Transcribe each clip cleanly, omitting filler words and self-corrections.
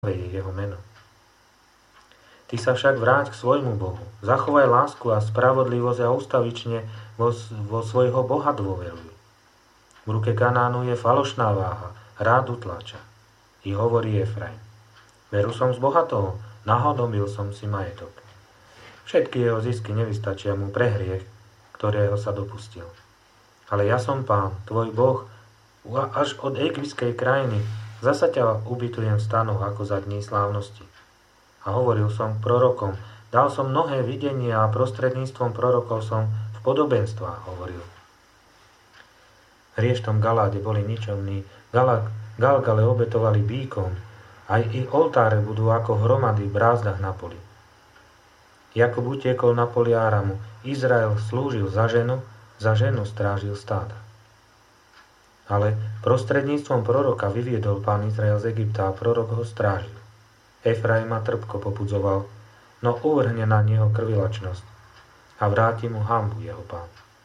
jeho meno. Ty sa však vráť k svojmu Bohu. Zachovaj lásku a spravodlivosť a ustavične vo svojho Boha dôveruj. V ruke Kanánu je falošná váha, rád utláča. I hovorí Efraim: veru som zbohatol, nahodomil som si majetok. Všetky jeho zisky nevystačia mu pre hriech, ktorého sa dopustil. Ale ja som Pán, tvoj Boh, až od egyptskej krajiny, zasa ťa ubytujem v stanoch ako za dní slávnosti. A hovoril som k prorokom, dal som mnohé videnia a prostredníctvom prorokov som v podobenstvách hovoril. Hrieštom Galáde boli ničomní, Galgale obetovali bíkom, aj ich oltáre budú ako hromady v brázdach na poli. Jakub utiekol na poli Áramu, Izrael slúžil za ženu strážil stáda. Ale prostredníctvom proroka vyviedol Pán Izrael z Egypta a prorok ho strážil. Efraima trpko popudzoval, no uvrhne na neho krvilačnosť a vráti mu hanbu jeho Pán.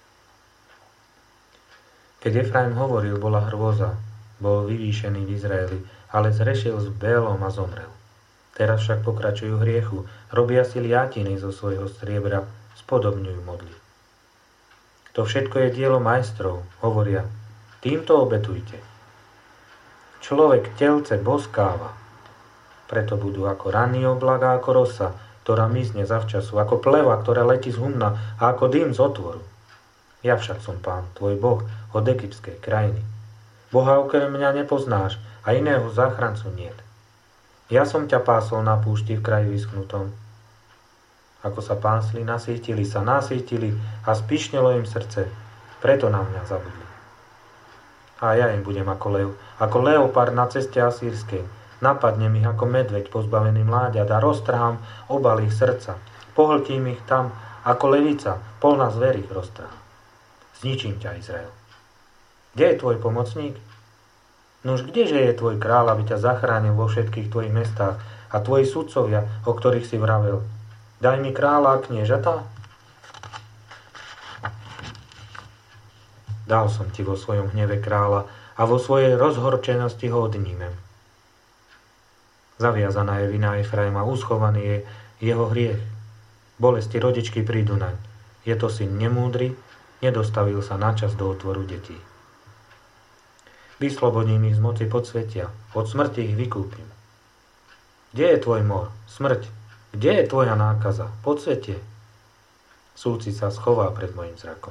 Keď Efraim hovoril, bola hrôza, bol vyvýšený v Izraeli, ale zrešil s Bélom a zomrel. Teraz však pokračujú hriechu, robia si liatiny zo svojho striebra, spodobňujú modly. To všetko je dielo majstrov, hovoria, týmto obetujte. Človek telce boskáva, preto budú ako ranný oblak a ako rosa, ktorá mizne zavčasu, ako pleva, ktorá letí z humna a ako dym z otvoru. Ja však som Pán, tvoj Boh, od egyptskej krajiny. Boha okrem mňa nepoznáš a iného záchrancu niet. Ja som ťa pásol na púšti v kraji vyschnutom. Ako sa pásli, nasýtili a spíšnelo im srdce, preto na mňa zabudli. A ja im budem ako leopard na ceste asýrskej. Napadnem ich ako medveď pozbavený mláďat a roztrhám obal ich srdca. Pohltím ich tam ako levica, polná zver ich roztrhám. Zničím ťa, Izrael. Kde je tvoj pomocník? Nuž kdeže je tvoj kráľ, aby ťa zachránil vo všetkých tvojich mestách a tvoji sudcovia, o ktorých si vravel? Daj mi kráľa a kniežatá? Dal som ti vo svojom hneve kráľa a vo svojej rozhorčenosti ho odnímem. Zaviazaná je vina Efraima, uschovaný je jeho hriech. Bolesti rodičky prídu naň. Je to syn nemúdry, nedostavil sa na čas do otvoru detí. Vyslobodím ich z moci podsvetia, od smrti ich vykúpim. Kde je tvoj mor, smrť? Kde je tvoja nákaza, podsvetie? Súcit sa schová pred mojim zrakom.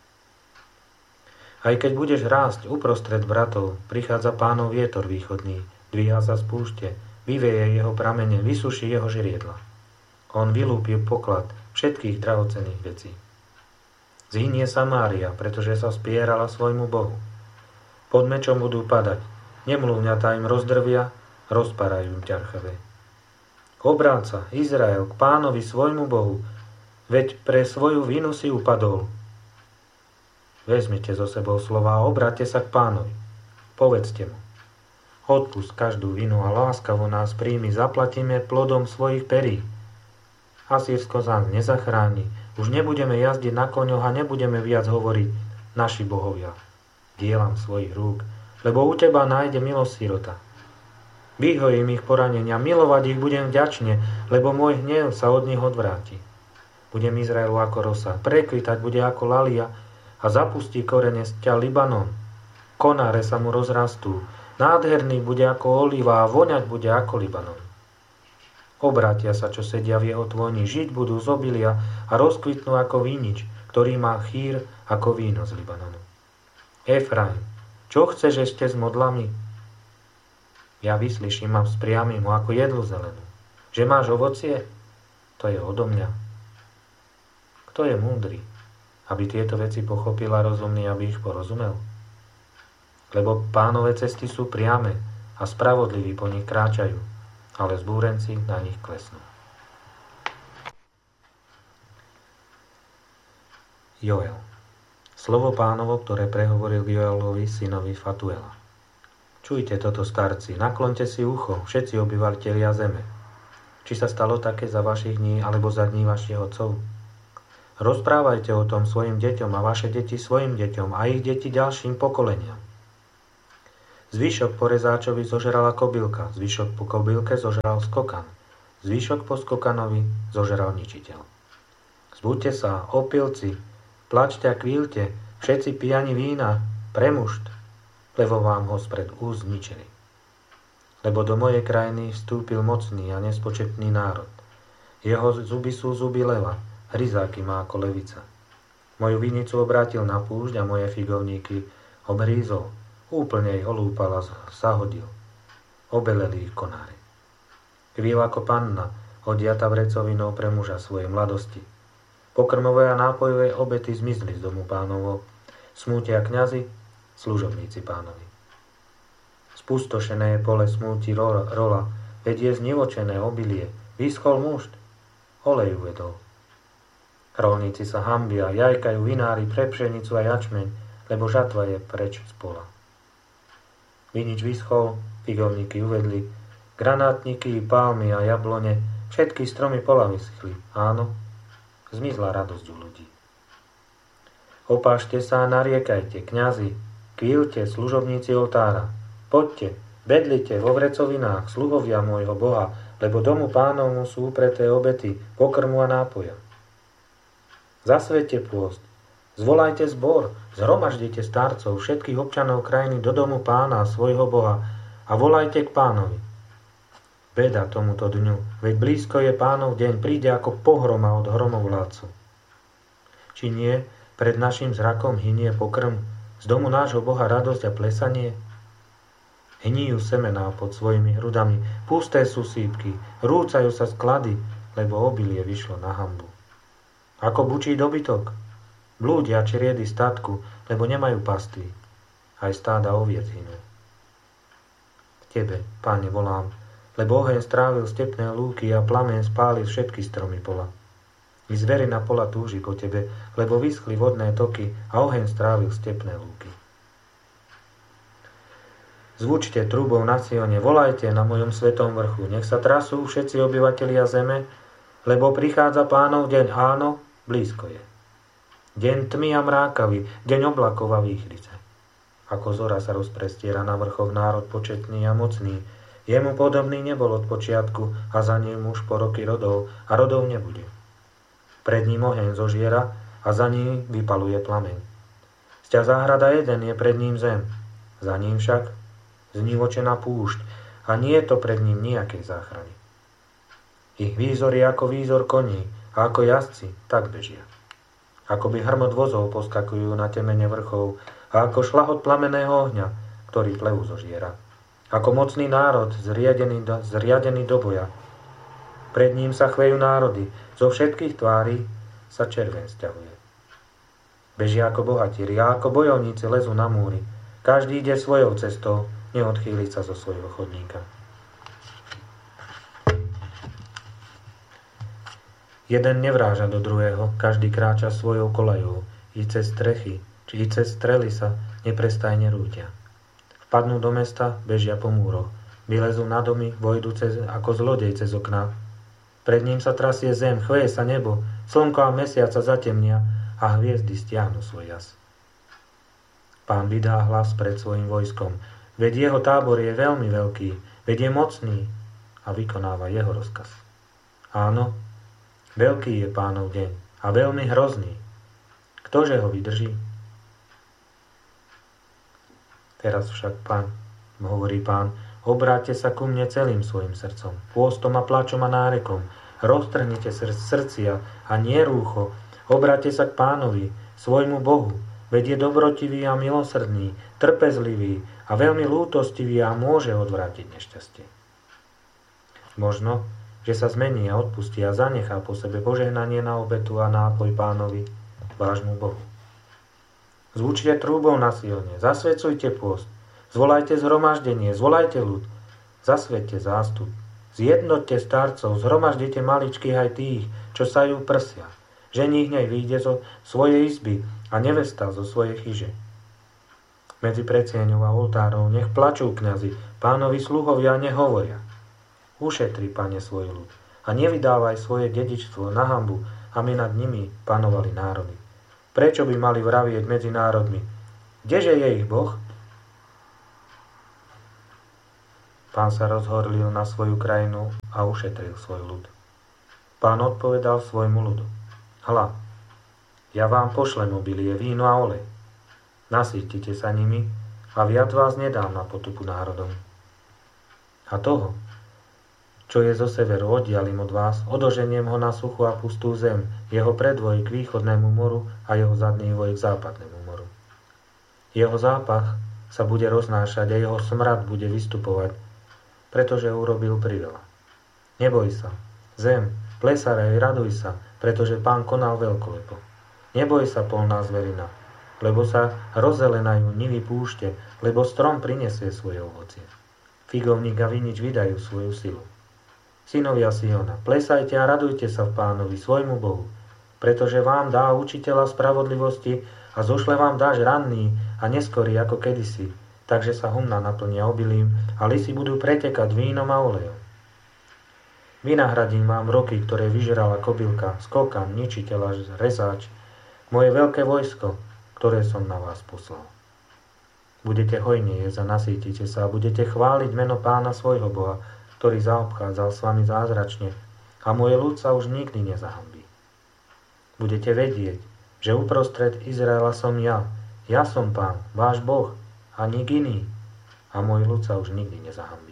Aj keď budeš rásť uprostred bratov, prichádza Pánov vietor východný, dvíha sa z púšte, vyveje jeho pramene, vysuší jeho žriedla. On vylúpi poklad všetkých drahocenných vecí. Zhynie Samária, pretože sa spierala svojmu Bohu. Pod mečom budú padať, nemluvňatá im rozdrvia, rozparajú im ťarchavé. Obráca Izrael k Pánovi svojmu Bohu, veď pre svoju vinu si upadol. Vezmite zo sebou slova a obráťte sa k Pánovi. Povedzte mu: odpust každú vinu a láskavo nás príjmi, zaplatíme plodom svojich perí. Asýrsko nás nezachráni, už nebudeme jazdiť na koňoch a nebudeme viac hovoriť naši bohovia, dielam svojich rúk, lebo u teba nájde milosť sirota. Vyhojím ich poranenia, milovať ich budem vďačne, lebo môj hnev sa od nich odvráti. Budem Izraelu ako rosa, prekvitať bude ako lalia a zapustí korene z ťa Libanon. Konáre sa mu rozrastú, nádherný bude ako olíva a voňať bude ako Libanon. Obrátia sa, čo sedia v jeho tvoni, žiť budú z obilia a rozkvitnú ako vínič, ktorý má chýr ako víno z Libanonu. Efraim, čo chceš ešte s modlami? Ja vyslyším a vzpriamím ho ako jedlu zelenú. Že máš ovocie? To je odo mňa. Kto je múdry, aby tieto veci pochopil a rozumný, aby ich porozumel? Lebo Pánove cesty sú priame a spravodliví po nich kráčajú, ale zbúrenci na nich klesnú. Joel. Slovo Pánovo, ktoré prehovoril Joelovi, synovi Fatuela. Čujte toto, starci, naklonte si ucho, všetci obyvateľia zeme. Či sa stalo také za vašich dní, alebo za dní vašich otcov? Rozprávajte o tom svojim deťom a vaše deti svojim deťom a ich deti ďalším pokoleniam. Zvyšok po rezáčovi zožerala kobylka, zvyšok po kobylke zožeral skokan, zvyšok po skokanovi zožeral ničiteľ. Zbuďte sa, opilci, plačte a kvílte, všetci pijani vína, premušt, lebo vám ho spred úst zničili. Lebo do mojej krajiny vstúpil mocný a nespočetný národ. Jeho zuby sú zuby leva, hryzáky má ako levica. Moju vinicu obrátil na púšť a moje figovníky obhrízol. Úplne ich olúpal a zahodil. Obeleli ich konáre. Kvíl ako panna, odiata vrecovinou pre muža svojej mladosti. Pokrmové a nápojové obety zmizli z domu pánovo. Smútia kňazi, služobníci pánovi. Spustošené je pole smúti rola, veď je znivočené obilie. Vyschol mušt, olej uvedol. Rolníci sa hambia, jajkajú vinári pre pšenicu a jačmeň, lebo žatva je preč z pola. Vinič vyschol, figovníky uvedli, granátniky, palmy a jablone, všetky stromy pola vyschli. Áno, zmizla radosť u ľudí. Opášte sa a nariekajte, kňazi, kvílte, služobníci oltára. Poďte, bedlite vo vrecovinách, sluhovia môjho Boha, lebo domu pánovmu sú upreté obety, pokrmu a nápoja. Zasvete pôst, zvolajte zbor, zhromaždite starcov, všetkých občanov krajiny do domu pána, svojho Boha a volajte k pánovi. Beda tomuto dňu, veď blízko je pánov deň, príde ako pohroma od hromovládcu. Či nie, pred našim zrakom hynie pokrm, z domu nášho Boha radosť a plesanie? Hníjú semená pod svojimi hrudami, pusté sú sípky, rúcajú sa sklady, lebo obilie vyšlo na hanbu. Ako bučí dobytok, blúdia čriedy statku, lebo nemajú pastvy, aj stáda oviec hynú. Tebe, Páne, volám, lebo oheň strávil stepné lúky a plameň spálil všetky stromy pola. I zverina pola túži po tebe, lebo vyschli vodné toky a oheň strávil stepné lúky. Zvučte trúbou na Sione, volajte na mojom svetom vrchu, nech sa trasú všetci obyvatelia zeme, lebo prichádza Pánov deň, áno, blízko je. Deň tmy a mrákavý, deň oblakov a výchrice. Ako zora sa rozprestiera na vrchoch národ početný a mocný, jemu podobný nebol od počiatku a za ním už po roky rodov a rodov nebude. Pred ním oheň zožiera a za ním vypaluje plameň. Sťa záhrada jeden je pred ním zem, za ním však znivočená púšť a nie je to pred ním nejakej záchrany. Ich výzor je ako výzor koní a ako jazdci tak bežia. Ako by hrmot vozov poskakujú na temene vrchov a ako šlahot plameného ohňa, ktorý plevu zožiera. Ako mocný národ zriadený do boja. Pred ním sa chvejú národy, zo všetkých tvári sa červen sťahuje. Bežia ako bohatieri a ako bojovníci lezú na múry. Každý ide svojou cestou, neodchýli sa zo svojho chodníka. Jeden nevráža do druhého, každý kráča svojou koľajou, i cez strechy, či i cez strely sa neprestajne rútia. Vpadnú do mesta, bežia po múroch, vylezú na domy, vojdu ako zlodej cez okná. Pred ním sa trasie zem, chveje sa nebo, slnko a mesiac sa zatemnia a hviezdy stiahnu svoj jas. Pán vydá hlas pred svojim vojskom, veď jeho tábor je veľmi veľký, veď je mocný a vykonáva jeho rozkaz. Áno, veľký je Pánov deň a veľmi hrozný. Ktože ho vydrží? Teraz však, Pán, hovorí Pán, obráťte sa ku mne celým svojim srdcom, pôstom a plačom a nárekom, roztrhnite srdcia a nie rúcho, obráťte sa k Pánovi, svojmu Bohu, veď je dobrotivý a milosrdný, trpezlivý a veľmi lútostivý a môže odvrátiť nešťastie. Možno, že sa zmení a odpustí a zanechá po sebe požehnanie na obetu a nápoj Pánovi, vášmu Bohu. Zvučte trúbou na Sione, zasvedcujte pôst, zvolajte zhromaždenie, zvolajte ľud, zasvedte zástup, zjednoťte starcov, zhromaždite maličkých aj tých, čo sajú prsia. Ženích nej vyjde zo svojej izby a nevesta zo svojej chyže. Medzi predsieňou a oltárov nech plačú kňazi, Pánovi sluhovia nehovoria. Ušetri, Pane, svoj ľud a nevydávaj svoje dedičstvo na hanbu, aby nad nimi panovali národy. Prečo by mali vravieť medzi národmi? Kdeže je ich Boh? Pán sa rozhorlil na svoju krajinu a ušetril svoj ľud. Pán odpovedal svojmu ľudu: Hľa, ja vám pošlem obilie, víno a olej. Nasýtite sa nimi a viac vás nedám na potupu národom. A toho, čo je zo severu, oddialím od vás, odoženiem ho na suchú a pustú zem, jeho predvoj k východnému moru a jeho zadný voj k západnému moru. Jeho zápach sa bude roznášať a jeho smrad bude vystupovať, pretože urobil priveľa. Neboj sa, zem, plesarej, raduj sa, pretože Pán konal veľkolepo. Neboj sa, polná zverina, lebo sa rozelenajú nivy púšte, lebo strom prinesie svoje ovocie. Figovník a vinič vydajú svoju silu. Synovia Siona, plesajte a radujte sa v Pánovi, svojmu Bohu, pretože vám dá učiteľa spravodlivosti a zošle vám dáž ranný a neskorý ako kedysi, takže sa humná naplnia obilím a lisy budú pretekať vínom a olejom. Vynahradím vám roky, ktoré vyžrala kobylka, skokan, ničiteľ, rezáč, moje veľké vojsko, ktoré som na vás poslal. Budete hojne jesť a nasýtite sa a budete chváliť meno Pána svojho Boha, ktorý zaobchádzal s vami zázračne a môj ľud sa už nikdy nezahambí. Budete vedieť, že uprostred Izraela som ja som Pán, váš Boh a nik iný a môj ľud sa už nikdy nezahambí.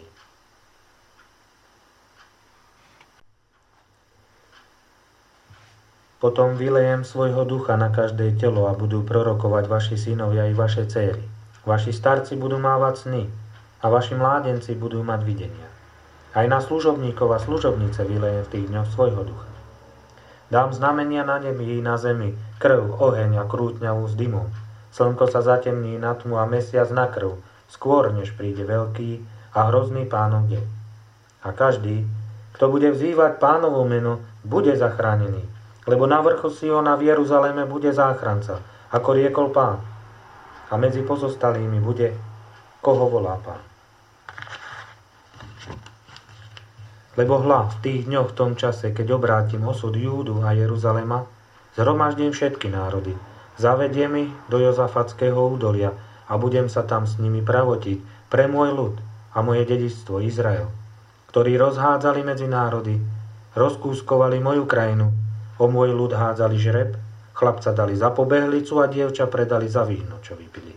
Potom vylejem svojho ducha na každé telo a budú prorokovať vaši synovia i vaše céry. Vaši starci budú mávať sny a vaši mládenci budú mať videnia. Aj na služobníkov a služobnice vylejem v tých dňoch svojho ducha. Dám znamenia na nebi i na zemi, krv, oheň a krútňavu s dymom. Slnko sa zatemní na tmu a mesiac na krv, skôr než príde veľký a hrozný Pánov deň. A každý, kto bude vzývať Pánovo meno, bude zachránený. Lebo na vrchu Siona v Jeruzaleme bude záchranca, ako riekol Pán. A medzi pozostalými bude, koho volá Pán. Lebo hľa, v tých dňoch, v tom čase, keď obrátim osud Júdu a Jeruzalema, zhromaždím všetky národy, zavediem ich do Jozafatského údolia a budem sa tam s nimi pravotiť pre môj ľud a moje dedičstvo Izrael, ktorí rozhádzali medzi národy, rozkúskovali moju krajinu, o môj ľud hádzali žreb, chlapca dali za pobehlicu a dievča predali za víno, čo vypili.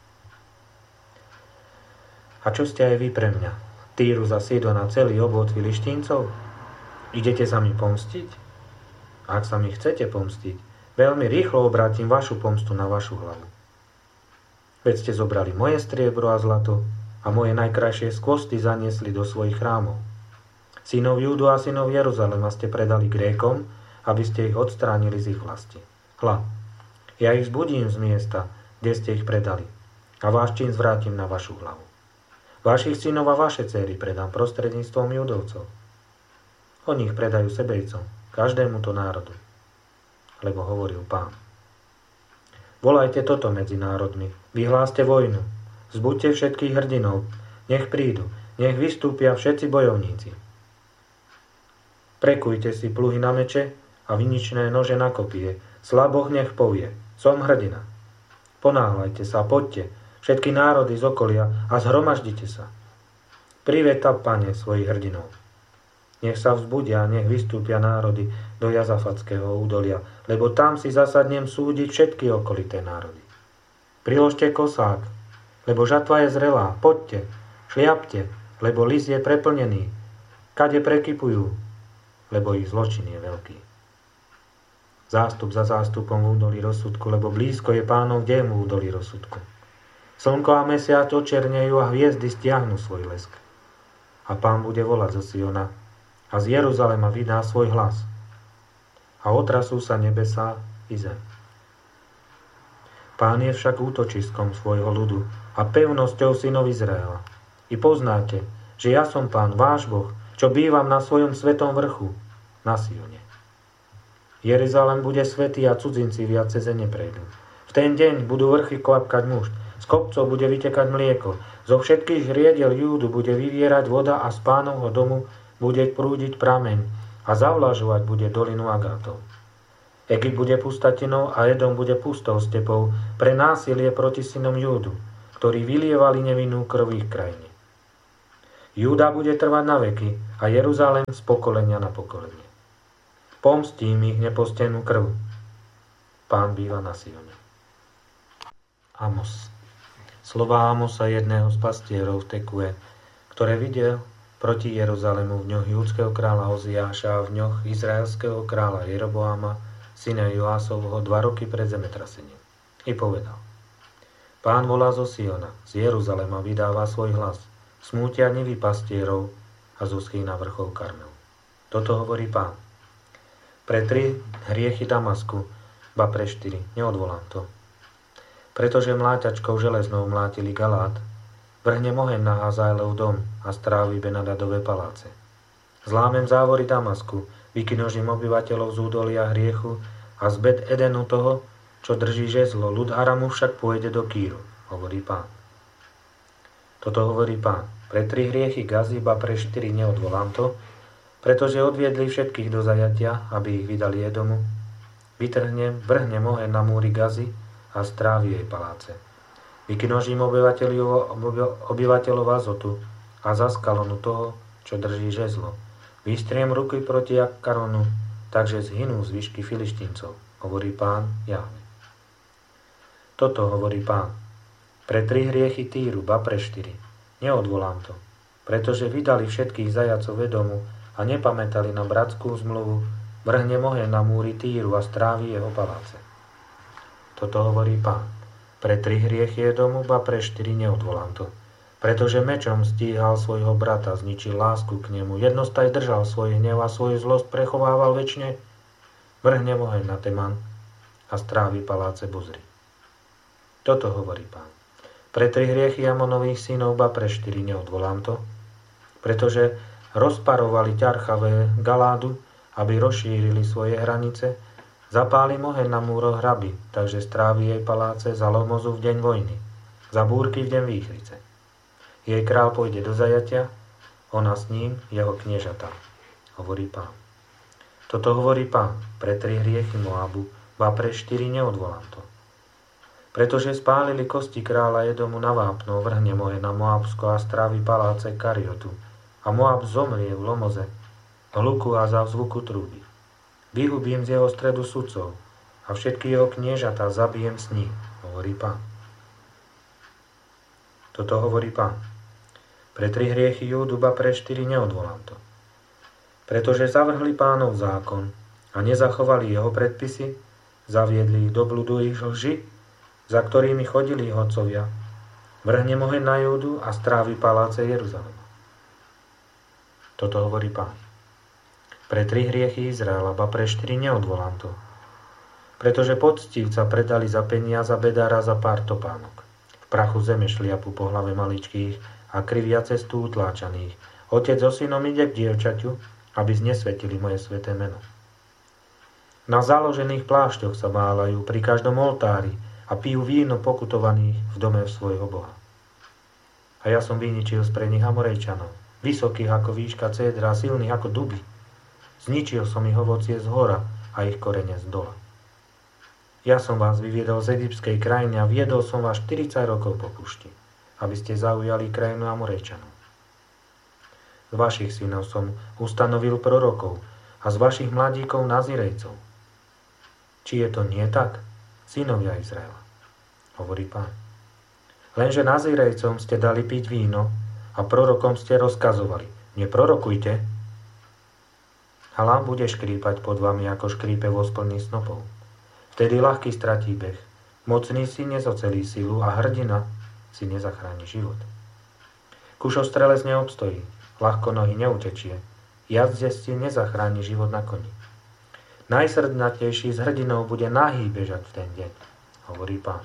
A čo ste aj vy pre mňa, Týrus a Sidon a celý obvod Filištíncov? Idete sa mi pomstiť? Ak sa mi chcete pomstiť, veľmi rýchlo obrátim vašu pomstu na vašu hlavu. Veď ste zobrali moje striebro a zlato a moje najkrajšie skvosty zaniesli do svojich chrámov. Synov Júdu a synov Jeruzalema ste predali Grékom, aby ste ich odstránili z ich vlasti. Hľa, ja ich zbudím z miesta, kde ste ich predali, a váš čin zvrátim na vašu hlavu. Vašich synov a vaše céry predám prostredníctvom Judovcov. Oni ich predajú sebejcom, každému to národu. Lebo hovoril Pán. Volajte toto medzi národmi, vyhláste vojnu, zbuďte všetkých hrdinov, nech prídu, nech vystúpia všetci bojovníci. Prekujte si pluhy na meče a viničné nože na kopie. Slaboch nech povie, som hrdina. Ponáhľajte sa, poďte, všetky národy z okolia a zhromaždite sa. Priveď, Pane, svojich hrdinov. Nech sa vzbudia, nech vystúpia národy do Jozafatského údolia, lebo tam si zasadnem súdiť všetky okolité národy. Priložte kosák, lebo žatva je zrelá, poďte, šliapte, lebo lis je preplnený, kade prekypujú, lebo ich zločin je veľký. Zástup za zástupom v údolí rozsudku, lebo blízko je Pánov deň v údolí rozsudku. Slnko a mesiac očernejú a hviezdy stiahnu svoj lesk. A Pán bude volať zo Siona a z Jeruzalema vydá svoj hlas. A otrasú sa nebesá i zem. Pán je však útočiskom svojho ľudu a pevnosťou synov Izraela. I poznáte, že ja som Pán, váš Boh, čo bývam na svojom svetom vrchu, na Sione. Jeruzalém bude svätý a cudzinci viac ceze neprejdú. V ten deň budú vrchy kvapkať mušt, z kopcov bude vytekať mlieko, zo všetkých hriediel Júdu bude vyvierať voda a z Pánovho domu bude prúdiť prameň a zavlažovať bude dolinu Agátov. Egypt bude pustatinou a Edom bude pustou stepou pre násilie proti synom Júdu, ktorí vylievali nevinnú krv ich krajine. Júda bude trvať na veky a Jeruzalém z pokolenia na pokolenie. Pomstím ich nepostenú krv. Pán býva na Sione. Amos. Slová Amosa, jedného z pastierov v Tekue, ktoré videl proti Jeruzalému v dňoch judského kráľa Oziáša a v dňoch izraelského kráľa Jeroboáma, syna Joásovho, 2 roky pred zemetrasením. I povedal: Pán volá zo Siona, z Jeruzalema vydáva svoj hlas, smútia nivy pastierov a zuschý na vrchol Karmel. Toto hovorí Pán. Pre 3 hriechy Damasku, ba pre 4, neodvolám to. Pretože mláťačkou železnou mlátili Galát, vrhne oheň na Hazaelov dom a strávi Benadadové paláce. Zlámem závory Damasku, vykinožím obyvateľov z údolia hriechu a z Bet Edenu toho, čo drží žezlo, ľud Aramu však pôjde do Kýru, hovorí Pán. Toto hovorí Pán. Pre 3 hriechy Gazy, ba pre 4 neodvolám to, pretože odviedli všetkých do zajatia, aby ich vydali Edomu. Vrhnem oheň na múry Gazy a strávi jej paláce. Vykinožím obyvateľov Azotu a za Skalonu toho, čo drží žezlo. Vystriem ruky proti Akaronu, takže zhynú zvyšky Filištíncov, hovorí Pán Jahve. Toto hovorí Pán. Pre 3 hriechy Týru, ba pre 4. Neodvolám to, pretože vydali všetkých zajacov Edomu a nepamätali na bratskú zmluvu, vrhnem oheň na múry Týru a strávi jeho paláce. Toto hovorí Pán. Pre 3 hriechy Edomu, ba pre 4 neodvolám to, pretože mečom stíhal svojho brata, zničil lásku k nemu, jednostaj držal svoj hnev a svoju zlosť prechovával večne, vrhnem oheň na Teman a strávi paláce Bozry. Toto hovorí Pán. Pre 3 hriechy Amonových synov, ba pre 4 neodvolám to, pretože rozparovali ťarchavé Galádu, aby rozšírili svoje hranice, zapálim oheň na múroch Hraby, takže strávi jej paláce za Lomozu v deň vojny, za búrky v deň výchrice. Jej král pôjde do zajatia, ona s ním, jeho kniežatá, hovorí Pán. Toto hovorí Pán. Pre 3 hriechy Moabu, ba pre 4 neodvolám to. Pretože spálili kosti kráľa Edomu na vápno, vrhnem oheň na Moabsko a strávi paláce Kariotu, a Moab zomrie v Lomoze, hluku a za zvuku trúby. Vyhubím z jeho stredu sudcov a všetky jeho kniežatá zabijem s ním, hovorí Pán. Toto hovorí Pán. Pre 3 hriechy Júdu, ba pre 4 neodvolám to. Pretože zavrhli Pánov zákon a nezachovali jeho predpisy, zaviedli ich do bludu ich lži, za ktorými chodili ich otcovia. Vrhnem oheň na Júdu a strávi paláce Jeruzalema. Toto hovorí Pán. Pre 3 hriechy Izraela, ba pre 4 neodvolám to. Pretože poctivca predali za peniaza bedára za pár topánok. V prachu zeme šliapu po hlave maličkých a krivia cestu utláčaných. Otec so synom ide k dievčaťu, aby znesvetili moje sväté meno. Na založených plášťoch sa váľajú pri každom oltári a pijú víno pokutovaných v dome svojho Boha. A ja som vyničil z pre nich Amorejčanov, vysokých ako výška cédra, silných ako duby. Zničil som ich ovocie z hora a ich korene z dola. Ja som vás vyviedol z egyptskej krajiny a viedol som vás 40 rokov po púšti, aby ste zaujali krajinu Amorejčanov. Z vašich synov som ustanovil prorokov a z vašich mladíkov nazirejcov. Či je to nie tak, synovia Izraela, hovorí Pán. Lenže nazirejcom ste dali piť víno a prorokom ste rozkazovali: neprorokujte. Halám bude škrípať pod vami, ako škrípe voz plný snopov. Vtedy ľahký stratí beh, mocný si nezocelí silu a hrdina si nezachráni život. Kušostrelec neobstojí, ľahko nohy neutečie, jazdec si nezachráni život na koni. Najsrdnatejší z hrdinov bude nahý bežať v ten deň, hovorí Pán.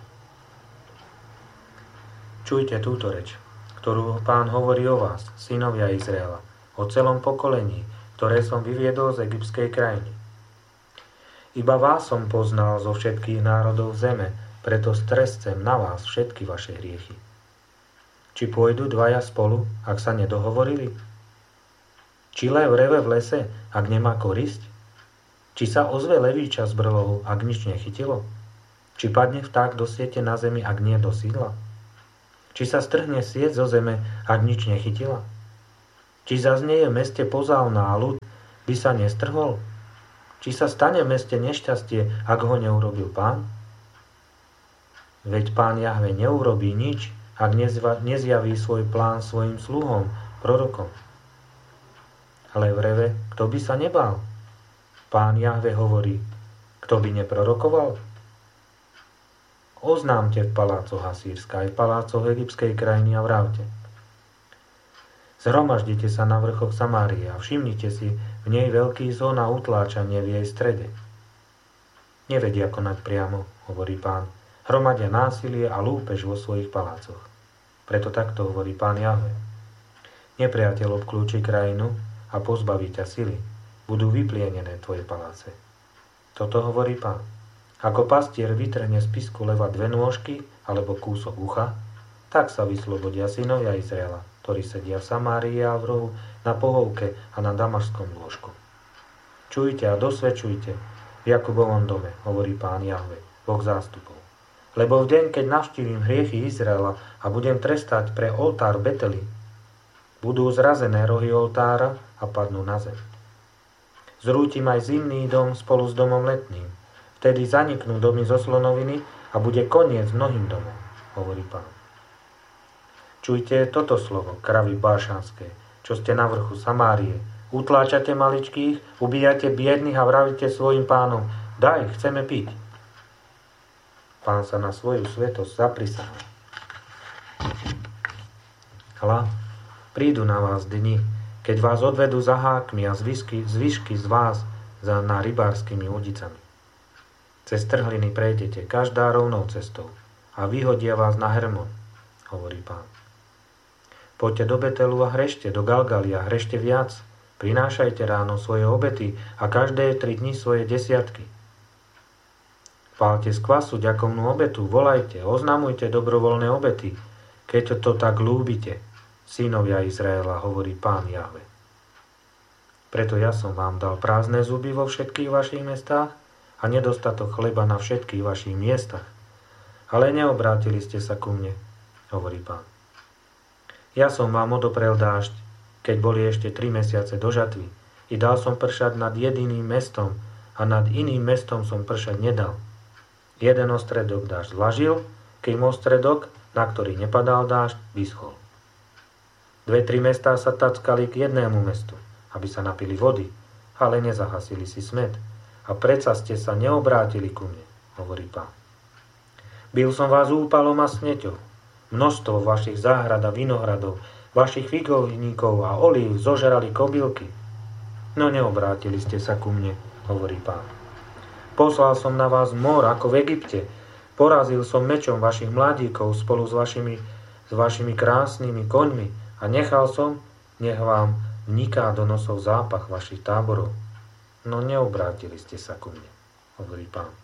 Čujte túto reč, ktorú Pán hovorí o vás, synovia Izraela, o celom pokolení, ktoré som vyviedol z egyptskej krajiny. Iba vás som poznal zo všetkých národov zeme, preto strescem na vás všetky vaše hriechy. Či pôjdu 2 spolu, ak sa nedohovorili? Či lev reve v lese, ak nemá korisť? Či sa ozve levíča z brlohu, ak nič nechytilo? Či padne vták do siete na zemi, ak nie do sídla? Či sa strhne sieť zo zeme, ak nič nechytila? Či zaznieje v meste pozálna a ľud by sa nestrhol? Či sa stane v meste nešťastie, ak ho neurobil Pán? Veď Pán Jahve neurobí nič, ak nezjaví svoj plán svojim sluhom, prorokom. Ale v reve, kto by sa nebál? Pán Jahve hovorí, kto by neprorokoval? Oznámte v palácoch Asýrska aj v palácoch egyptskej krajiny a vravte. Zhromaždite sa na vrchoch Samárie a všimnite si v nej veľký zón a utláčanie v jej strede. Nevedia konať priamo, hovorí Pán. Hromadia násilie a lúpež vo svojich palácoch. Preto takto hovorí Pán Jahve. Nepriateľ obklúči krajinu a pozbaví ťa sily. Budú vyplienené tvoje paláce. Toto hovorí Pán. Ako pastier vytrhne z pisku leva 2 nôžky alebo kúsok ucha, tak sa vyslobodia synovia Izraela, ktorí sedia v Samárii a v rohu na pohovke a na damašskom lôžku. Čujte a dosvedčujte v Jakubovom dome, hovorí Pán Jahve, Boh zástupov. Lebo v deň, keď navštívim hriechy Izraela a budem trestať pre oltár Beteli, budú zrazené rohy oltára a padnú na zem. Zrútim aj zimný dom spolu s domom letným. Vtedy zaniknú domy zo slonoviny a bude koniec mnohým domom, hovorí Pán. Čujte toto slovo, kravy bášanské, čo ste na vrchu Samárie. Utláčate maličkých, ubíjate biedných a vravíte svojim pánom, daj, chceme piť. Pán sa na svoju svetosť zaprisáha. Hľa, prídu na vás dni, keď vás odvedú za hákmi a zvyšky z vás na rybárskymi udicami. Cez trhliny prejdete, každá rovnou cestou a vyhodia vás na Hermon, hovorí Pán. Poďte do Betelu a hrešte, do Galgaly a hrešte viac. Prinášajte ráno svoje obety a každé 3 dni svoje desiatky. Pálte z kvasu ďakovnú obetu, volajte, oznamujte dobrovoľné obety, keď to tak ľúbite, synovia Izraela, hovorí Pán Jahve. Preto ja som vám dal prázdne zuby vo všetkých vašich mestách a nedostatok chleba na všetkých vašich miestach. Ale neobrátili ste sa ku mne, hovorí Pán. Ja som vám odoprel dážď, keď boli ešte 3 mesiace do žatvy, i dal som pršať nad jediným mestom a nad iným mestom som pršať nedal. Jeden ostredok dážď vlažil, kým ostredok, na ktorý nepadal dážď, vyschol. 2-3 mestá sa tackali k jednému mestu, aby sa napili vody, ale nezahasili si smäd. A predsa ste sa neobrátili ku mne, hovorí Pán. Bil som vás úpalom a smeťou. Množstvo vašich záhrad a vinohradov, vašich figovníkov a olív zožerali kobylky. No neobrátili ste sa ku mne, hovorí Pán. Poslal som na vás mor ako v Egypte. Porazil som mečom vašich mladíkov spolu s vašimi krásnymi koňmi a nechal som, nech vám vniká do nosov zápach vašich táborov. No neobrátili ste sa ku mne, hovorí Pán.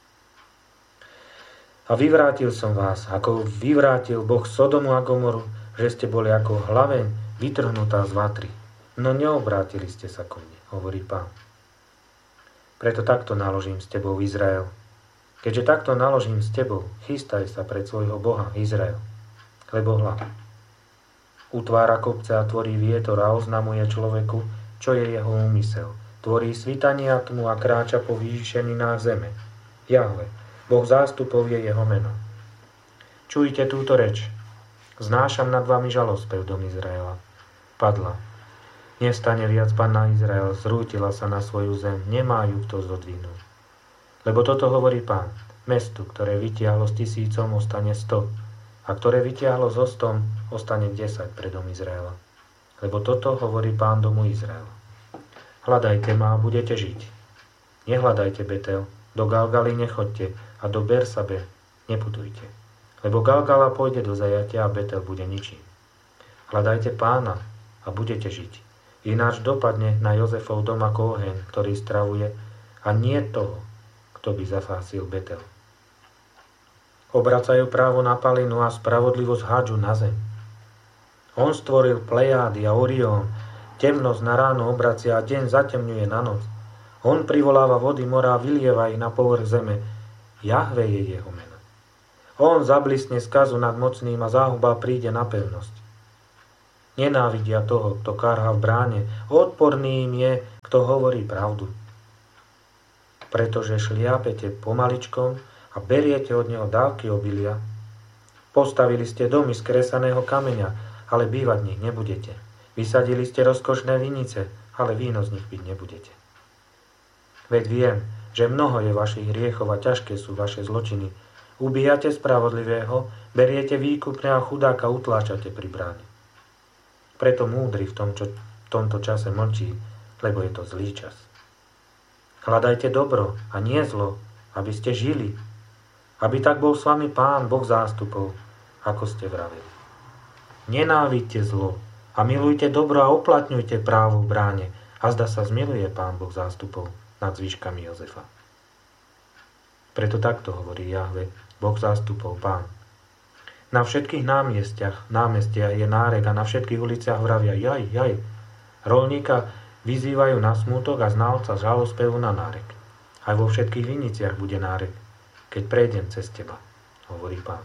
A vyvrátil som vás, ako vyvrátil Boh Sodomu a Gomoru, že ste boli ako hlaveň vytrhnutá z vatry. No neobrátili ste sa ku mne, hovorí Pán. Preto takto naložím s tebou, Izrael. Keďže takto naložím s tebou, chystaj sa pred svojho Boha, Izrael. Lebo hľa, utvára kopce a tvorí vietor a oznamuje človeku, čo je jeho úmysel. Tvorí svitanie a tmu a kráča po vyššeninách zeme. Jahve, Boh zástupov je jeho meno. Čujte túto reč. Znášam nad vami žalospev, dom Izraela. Padla. Nevstane viac panna Izrael, zrútila sa na svoju zem, nemá ju kto zodvihnúť. Lebo toto hovorí Pán. Mestu, ktoré vytiahlo s 1000, ostane 100, a ktoré vytiahlo so 100, ostane 10 pre dom Izraela. Lebo toto hovorí Pán domu Izraela. Hľadajte ma a budete žiť. Nehľadajte Betel, do Galgaly nechoďte a do Bersabe neputujte. Lebo Galgala pôjde do zajatia a Betel bude ničím. Hľadajte Pána a budete žiť. Ináč dopadne na Jozefov dom ako oheň, ktorý stravuje, a nie toho, kto by zafásil Betel. Obracajú právo na Palinu a spravodlivosť hádžu na zem. On stvoril Plejády a Orión, temnosť na ráno obracia a deň zatemňuje na noc. On privoláva vody mora a vylieva ich na povrch zeme. Jahve je jeho meno. On zablisne skazu nad mocným a záhuba príde na pevnosť. Nenávidia toho, kto kárha v bráne. Odporný im je, kto hovorí pravdu. Pretože šliapete pomaličkom a beriete od neho dávky obilia. Postavili ste domy z kresaného kameňa, ale bývať v nich nebudete. Vysadili ste rozkošné vinice, ale víno z nich piť nebudete. Veď viem, že mnoho je vašich hriechov a ťažké sú vaše zločiny. Ubíjate spravodlivého, beriete výkupné a chudáka utláčate pri bráne. Preto múdry v tomto čase mlčí, lebo je to zlý čas. Hľadajte dobro a nie zlo, aby ste žili. Aby tak bol s vami Pán, Boh zástupov, ako ste vravili. Nenávidte zlo a milujte dobro a uplatňujte právo v bráne. A zda sa zmiluje Pán, Boh zástupov nad zvyškami Jozefa. Preto takto hovorí Jahve, Boh zástupov, Pán. Na všetkých námestiach je nárek a na všetkých uliciach vravia jaj, jaj. Rolníka vyzývajú na smútok a znalca žalospevu na nárek. Aj vo všetkých viniciach bude nárek, keď prejdem cez teba, hovorí Pán.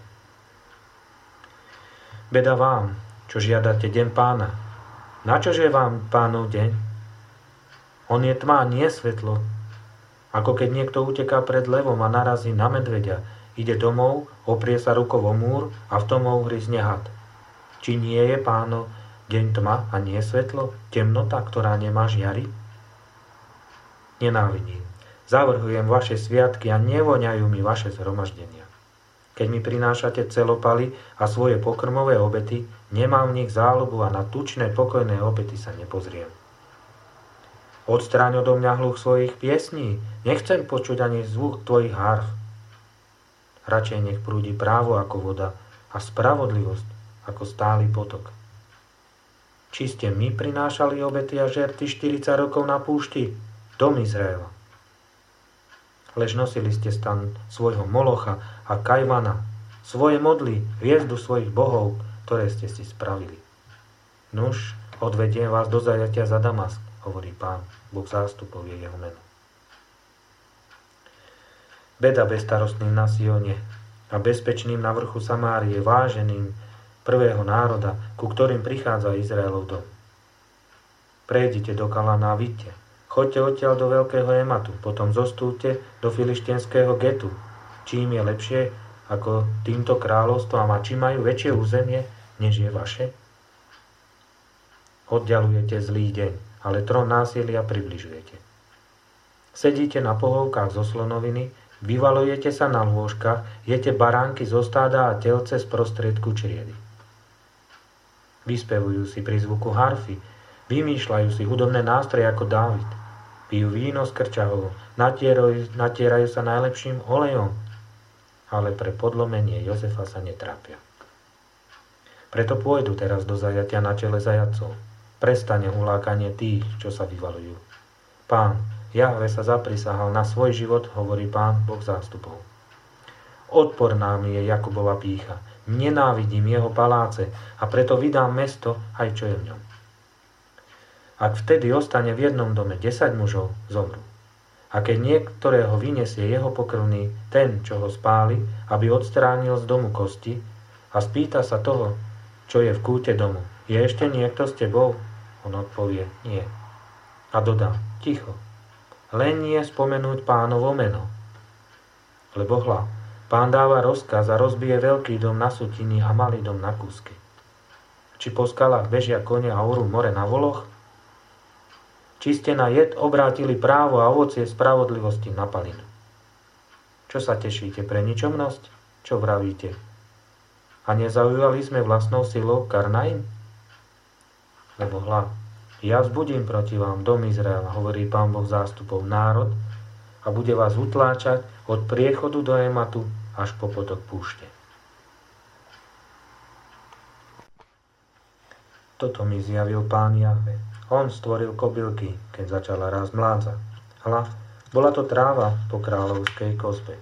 Beda vám, čo žiadate deň Pána. Načože vám Pánov deň? On je tma, nie svetlo. Ako keď niekto uteká pred levom a narazí na medveďa, ide domov, oprie sa rukou o múr a v tom uhryzne had. Či nie je, Páno, deň tma a nie svetlo, temnota, ktorá nemá žiary? Nenávidím. Zavrhujem vaše sviatky a nevoňajú mi vaše zhromaždenia. Keď mi prinášate celopaly a svoje pokrmové obety, nemám v nich záľubu a na tučné pokojné obety sa nepozriem. Odstráň odo mňa hluch svojich piesní, nechcem počuť ani zvuk tvojich harf. Radšej nech prúdi právo ako voda a spravodlivosť ako stály potok. Či ste my prinášali obety a žerty 40 rokov na púšti, dom Izraela. Lež nosili ste stan svojho Molocha a Kajvana, svoje modly, hviezdu svojich bohov, ktoré ste si spravili. Nuž, odvediem vás do zajatia za Damask, hovorí Pán, Boh zástupov je jeho meno. Beda bezstarostným na Sione a bezpečným na vrchu Samárie, váženým prvého národa, ku ktorým prichádza Izraelov dom. Prejdite do Kalana a vidte, choďte odtiaľ do veľkého Ematu, potom zostúďte do filištenského Getu, čím je lepšie ako týmto kráľovstvám a či majú väčšie územie, než je vaše? Oddialujete zlý deň, ale trón násilia približujete. Sedíte na pohovkách zo slonoviny, vyvalujete sa na lôžkach, jete baránky zo stáda a telce z prostriedku čriedy. Vyspevujú si pri zvuku harfy, vymýšľajú si hudobné nástroje ako Dávid, pijú víno z krčahov, natierajú sa najlepším olejom, ale pre podlomenie Jozefa sa netrápia. Preto pôjdu teraz do zajatia na čele zajatcov. Prestane hulákanie tých, čo sa vyvalujú. Pán, Jahve sa zaprisahal na svoj život, hovorí Pán, Boh zástupov. Odporná mi je Jakubova pýcha, nenávidím jeho paláce a preto vydám mesto, aj čo je v ňom. Ak vtedy ostane v jednom dome 10 mužov, zomrú. A keď niektorého vyniesie jeho pokrvný, ten, čo ho spáli, aby odstránil z domu kosti a spýta sa toho, čo je v kúte domu, je ešte niekto s tebou? On odpovie, nie. A dodá, ticho. Len nie spomenúť Pánovo meno. Lebo hľa, Pán dáva rozkaz a rozbije veľký dom na sutiny a malý dom na kúsky. Či po skalách bežia kone a orú more na voloch? Či ste na jed obrátili právo a ovocie spravodlivosti na palinu? Čo sa tešíte pre ničomnosť? Čo vravíte? A nezaujali sme vlastnou silou Karnaim? Lebo hľa, ja vzbudím proti vám dom Izraela, hovorí Pán Boh zástupov, národ, a bude vás utláčať od priechodu do Ematu až po potok púšte. Toto mi zjavil Pán Jahve. On stvoril kobylky, keď začala rásť mládza. Hľa, bola to tráva po kráľovskej kozbe.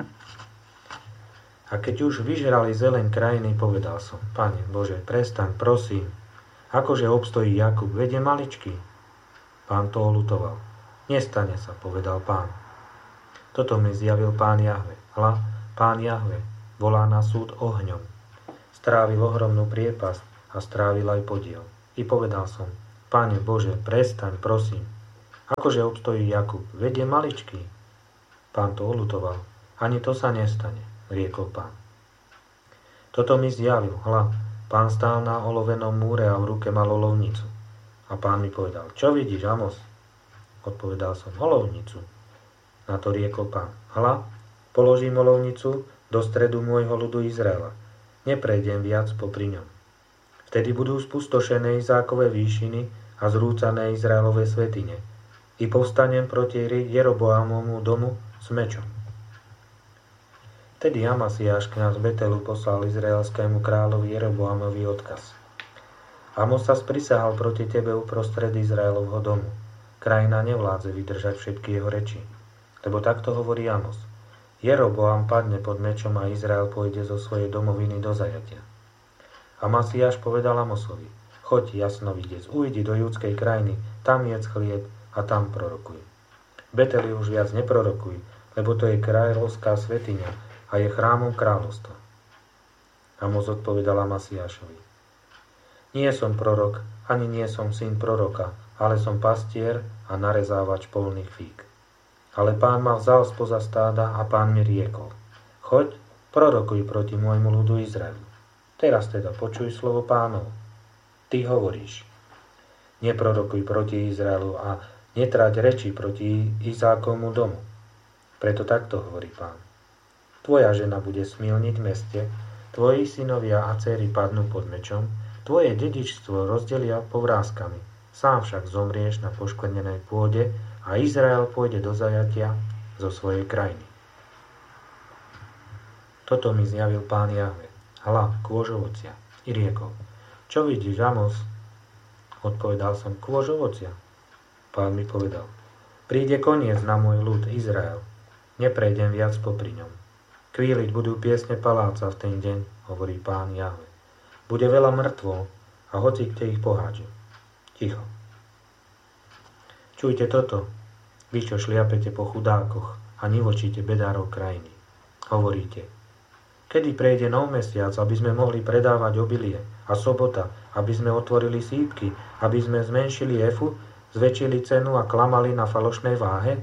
A keď už vyžrali zeleň krajiny, povedal som, Pane Bože, prestaň, prosím, akože obstojí Jakub, veď je maličký. Pán to oľutoval. Nestane sa, povedal Pán. Toto mi zjavil Pán Jahve. Hľa, Pán Jahve volá na súd ohňom. Strávil ohromnú priepasť a strávil aj podiel. I povedal som, Pane Bože, prestaň, prosím. Akože obstojí Jakub, veď je maličký. Pán to oľutoval. Ani to sa nestane, riekol Pán. Toto mi zjavil, hľa, Pán stál na olovenom múre a v ruke mal olovnicu. A Pán mi povedal, čo vidíš, Amos? Odpovedal som, olovnicu. Na to riekol Pán, hľa, položím olovnicu do stredu môjho ľudu Izraela. Neprejdem viac popri ňom. Vtedy budú spustošené Izákove výšiny a zrúcané Izraelové svätyne. I povstanem proti Jeroboamovmu domu s mečom. Vtedy Amasiáš kňaz Betelu poslal izraelskému kráľovi Jeroboamovi odkaz. Amos sa sprisahal proti tebe uprostred Izraelovho domu. Krajina nevládze vydržať všetky jeho reči. Lebo takto hovorí Amos. Jeroboam padne pod mečom a Izrael pôjde zo svojej domoviny do zajatia. Amasiáš povedal Amosovi, choď jasnovidec, ujdi do judskej krajiny, tam jedz chlieb a tam prorokuj. Beteli už viac neprorokuj, lebo to je kráľovská svätyňa a je chrámom kráľovstva. Amos odpovedal Amasiášovi, nie som prorok, ani nie som syn proroka, ale som pastier a narezávač polných fík. Ale Pán ma vzal spoza stáda a Pán mi riekol, choď, prorokuj proti môjmu ľudu Izraelu. Teraz teda počuj slovo Pánov. Ty hovoríš, neprorokuj proti Izraelu a netráť reči proti Izákovmu domu. Preto takto hovorí Pán. Tvoja žena bude smilniť v meste, tvoji synovia a dcéry padnú pod mečom, tvoje dedičstvo rozdelia povrázkami, sám však zomrieš na poškvrnenej pôde a Izrael pôjde do zajatia zo svojej krajiny. Toto mi zjavil Pán Jahve, hľa, kôž ovocia, i riekol, čo vidíš, Amos? Odpovedal som, kôž ovocia. Pán mi povedal, príde koniec na môj ľud Izrael, neprejdem viac popri ňom. Kvíliť budú piesne paláca v ten deň, hovorí Pán Jahve. Bude veľa mŕtvol a hoci kde ich pohádžu. Ticho. Čujte toto, vy čo šliapete po chudákoch a nivočíte bedárov krajiny. Hovoríte, kedy prejde nov mesiac, aby sme mohli predávať obilie a sobota, aby sme otvorili sípky, aby sme zmenšili efu, zväčšili cenu a klamali na falošnej váhe?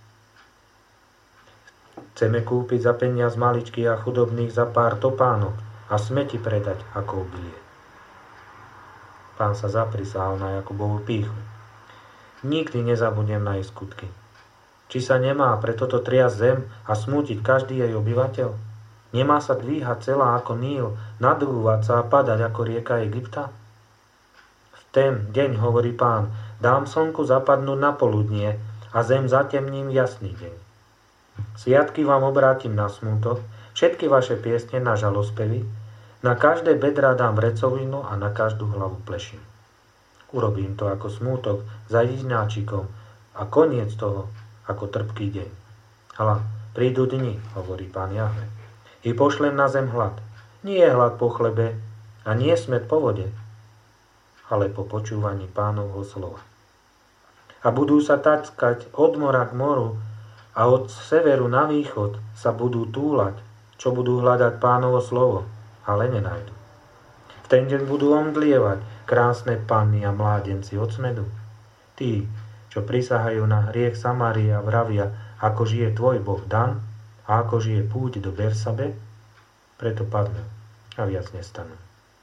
Chceme kúpiť za peniaz maličkých a chudobných za pár topánok a smeti predať ako obilie. Pán sa zaprisahal na Jakubovú pýchu. Nikdy nezabudnem na jej skutky. Či sa nemá pre toto triasť zem a smútiť každý jej obyvateľ? Nemá sa dvíhať celá ako Níl, nadúvať sa a padať ako rieka Egypta? V ten deň, hovorí Pán, dám slnku zapadnúť na poludnie a zem zatemním jasný deň. Sviatky vám obrátim na smútok, všetky vaše piesne na žalospevy, na každé bedrá dám vrecovinu a na každú hlavu plešinu. Urobím to ako smútok za jedináčikom a koniec toho ako trpký deň. Hľa, prídu dni, hovorí Pán Jahve, i pošlem na zem hlad. Nie je hlad po chlebe a nie smäd po vode, ale po počúvaní Pánovho slova. A budú sa tackať od mora k moru, a od severu na východ sa budú túlať, čo budú hľadať Pánovo slovo, ale nenajdu. V ten deň budú omdlievať krásne panny a mládenci od smedu. Tí, čo prisahajú na hriech Samária, vravia, ako žije tvoj Boh Dan a ako žije púť do Bersabe, preto padnú a viac nestanú.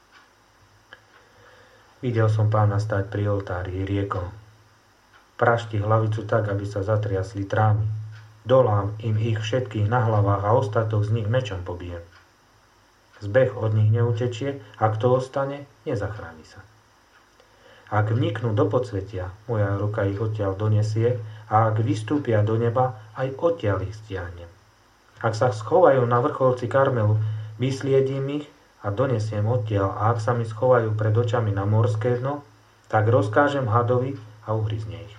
Videl som Pána stáť pri oltári i riekol, prašti hlavicu tak, aby sa zatriasli trámy. Dolám im ich všetkých na hlavách a ostatok z nich mečom pobijem. Zbeh od nich neutečie, a kto ostane, nezachráni sa. Ak vniknú do podsvetia, moja ruka ich odtiaľ donesie, a ak vystúpia do neba, aj odtiaľ ich stiahnem. Ak sa schovajú na vrcholci Karmelu, vysliedím ich a donesiem odtiaľ, a ak sa mi schovajú pred očami na morské dno, tak rozkážem hadovi a uhryzne ich.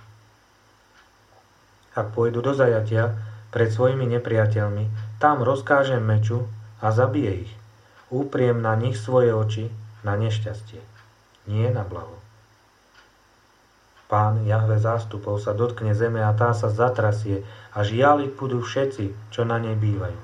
Ak pôjdu do zajatia pred svojimi nepriateľmi, tam rozkážem meču a zabije ich. Upriem na nich svoje oči na nešťastie, nie na blaho. Pán Jahve zástupov sa dotkne zeme a tá sa zatrasie a žialiť budú všetci, čo na nej bývajú.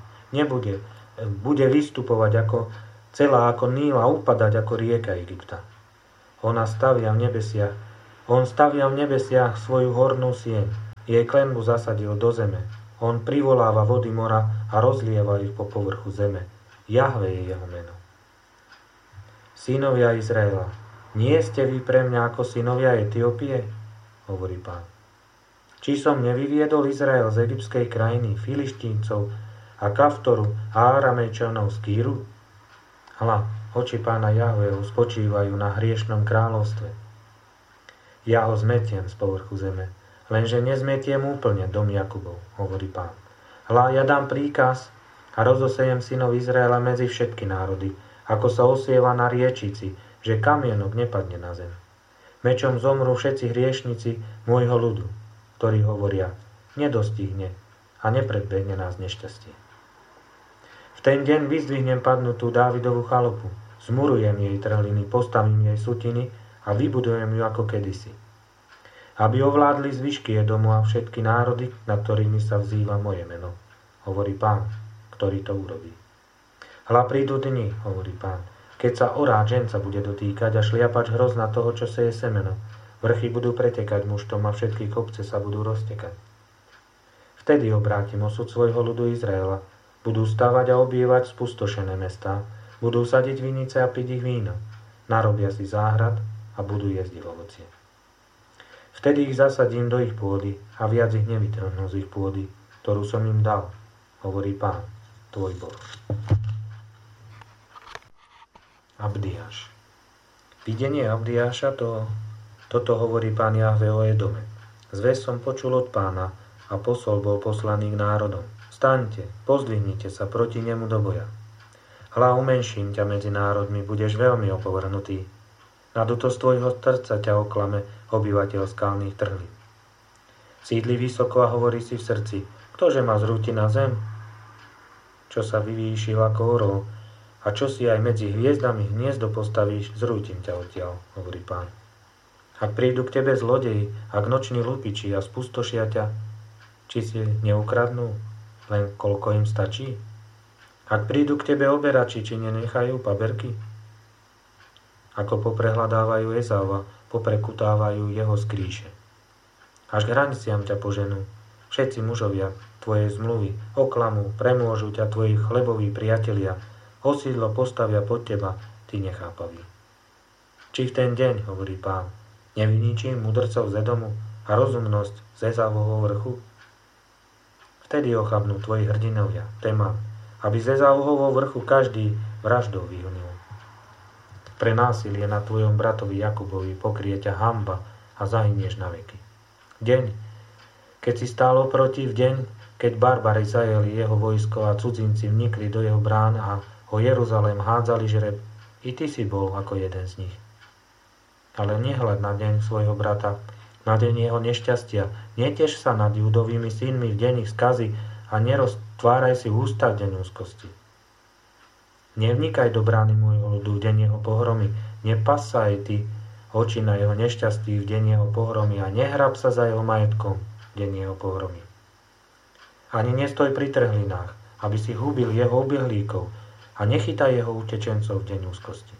Bude vystupovať celá ako Níl a upadať ako rieka Egypta. On stavia v nebesiach svoju hornú sieň. Jej klenbu zasadil do zeme. On privoláva vody mora a rozlieva ich po povrchu zeme. Jahve je jeho meno. Synovia Izraela, nie ste vy pre mňa ako synovia Etiópie? Hovorí Pán. Či som nevyviedol Izrael z egyptskej krajiny, Filištíncov a Kaftoru a Aramejčanov z Kýru? Hľa, oči Pána Jahveho spočívajú na hriešnom kráľovstve. Ja ho zmetiem z povrchu zeme, lenže nezmetiem úplne dom Jakubov, hovorí Pán. Hľa, ja dám príkaz a rozosejem synov Izraela medzi všetky národy, ako sa osieva na riečici, že kamienok nepadne na zem. Mečom zomrú všetci hriešnici môjho ľudu, ktorí hovoria, nedostihne a nepredbehne nás nešťastie. V ten deň vyzdvihnem padnutú Dávidovú chalupu, zmurujem jej trhliny, postavím jej sutiny a vybudujem ju ako kedysi. Aby ovládli zvyšky Edomu a všetky národy, nad ktorými sa vzýva moje meno, hovorí Pán, ktorý to urobí. Hľa prídu dni, hovorí Pán, keď sa oráč ženca bude dotýkať a šliapač hrozna toho, čo seje semeno. Vrchy budú pretekať muštom a všetky kopce sa budú roztekať. Vtedy obrátim osud svojho ľudu Izraela. Budú stavať a obievať spustošené mestá. Budú sadiť vinice a piť ich víno. Narobia si záhrad a budú jesť ich ovocie. Vtedy ich zasadím do ich pôdy a viac ich nevytrhnú z ich pôdy, ktorú som im dal, hovorí Pán, tvoj Boh. Abdiáš. Videnie Abdiáša, toto hovorí Pán Jahve o Edome. Zvesť som počul od Pána a posol bol poslaný k národom. Staňte, pozdvihnite sa proti nemu do boja. Hľa, umenším ťa medzi národmi, budeš veľmi opovrhnutý. Na dutosť tvojho srdca ťa oklame obyvateľ skalných trhlín. Sídli vysoko a hovorí si v srdci, ktože ma zrúti na zem? Čo sa vyvýšil ako orol, a čo si aj medzi hviezdami hniezdo postavíš, zrútim ťa odtiaľ, hovorí Pán. Ak prídu k tebe zlodeji, ak noční lupiči a spustošia ťa, či si neukradnú, len koľko im stačí? Ak prídu k tebe oberači, či nenechajú paberky? Ako poprehľadávajú Ezáva, poprekutávajú jeho skríše. Až k hraniciam ťa poženú. Všetci mužovia tvojej zmluvy oklamú, premôžu ťa tvoji chleboví priatelia, osídlo postavia pod teba, ty nechápavý. Či v ten deň, hovorí Pán, nevyničím mudrcov z Edomu a rozumnosť z Ezávovho vrchu? Vtedy ochabnú tvoji hrdinovia, Temán, aby z Ezávovho vrchu každý vraždou vyhonil. Pre násilie na tvojom bratovi Jakubovi pokrie ťa hanba a zahynieš na veky. Deň, keď si stál oproti, v deň, keď barbari zajeli jeho vojsko a cudzinci vnikli do jeho brán a o Jeruzalém hádzali žreb, i ty si bol ako jeden z nich. Ale nehľad na deň svojho brata, na deň jeho nešťastia, neteš sa nad Judovými synmi v deň ich skazy a neroztváraj si ústa v deň úzkosti. Nevnikaj do brány môjho ľudu v deň jeho pohromy, nepasaj ty oči na jeho nešťastí v deň jeho pohromy a nehrab sa za jeho majetkom v deň jeho pohromy. Ani nestoj pri trhlinách, aby si hubil jeho ubiehlíkov, a nechytaj jeho utečencov v deň úzkosti.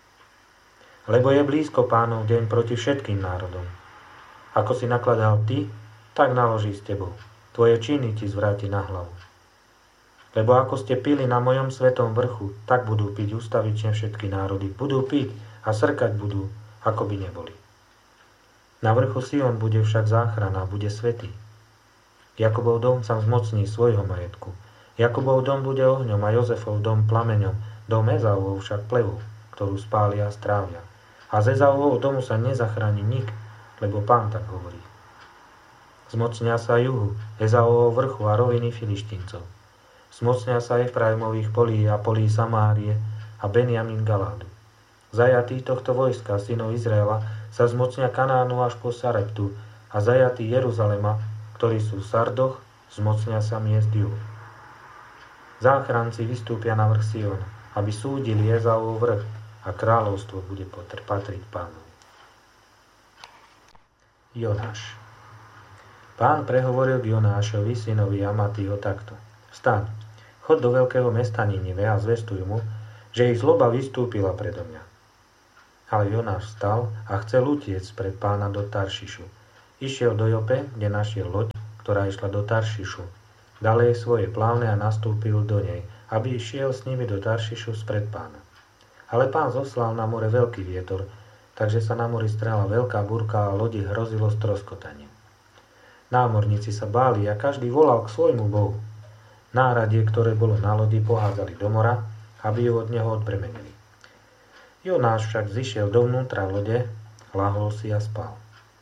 Lebo je blízko Pánov deň proti všetkým národom. Ako si nakladal ty, tak naloží s tebou. Tvoje činy ti zvráti na hlavu. Lebo ako ste pili na mojom svetom vrchu, tak budú piť ustavične všetky národy. Budú piť a srkať budú, ako by neboli. Na vrchu Sion bude však záchrana, bude svätý. Jakubov dom sa zmocní svojho majetku. Jakubov dom bude ohňom a Jozefov dom plameňom, dom Ezávov však plevou, ktorú spália a strávia. A z Ezávovho domu sa nezachráni nik, lebo Pán tak hovorí. Zmocnia sa juhu, Ezávovho vrchu a roviny Filištíncov. Zmocnia sa Efraimových polí a polí Samárie a Benjamin Galádu. Zajatí tohto vojska, synov Izraela, sa zmocnia Kanánu až po Sareptu a zajatí Jeruzalema, ktorí sú v Sardoch, zmocnia sa miest juhu. Záchranci vystúpia na vrch Siona, aby súdili Ezávov vrch a kráľovstvo bude patriť Pánovi. Jonáš. Pán prehovoril k Jonášovi, synovi Amatýho, takto. Vstaň, chod do veľkého mesta Ninive a zvestuj mu, že ich zloba vystúpila predo mňa. Ale Jonáš vstal a chcel utiecť pred pána do Taršišu. Išiel do Jope, kde našiel loď, ktorá išla do Taršišu. Dal jej svoje plávne a nastúpil do nej, aby išiel s nimi do Taršišu spred pána. Ale pán zoslal na more veľký vietor, takže sa na mori strela veľká búrka a lodi hrozilo stroskotanie. Námorníci sa báli a každý volal k svojmu bohu. Náradie, ktoré bolo na lodi, pohádzali do mora, aby ju od neho odbremenili. Jonáš však zišiel dovnútra lode, lahol si a spal.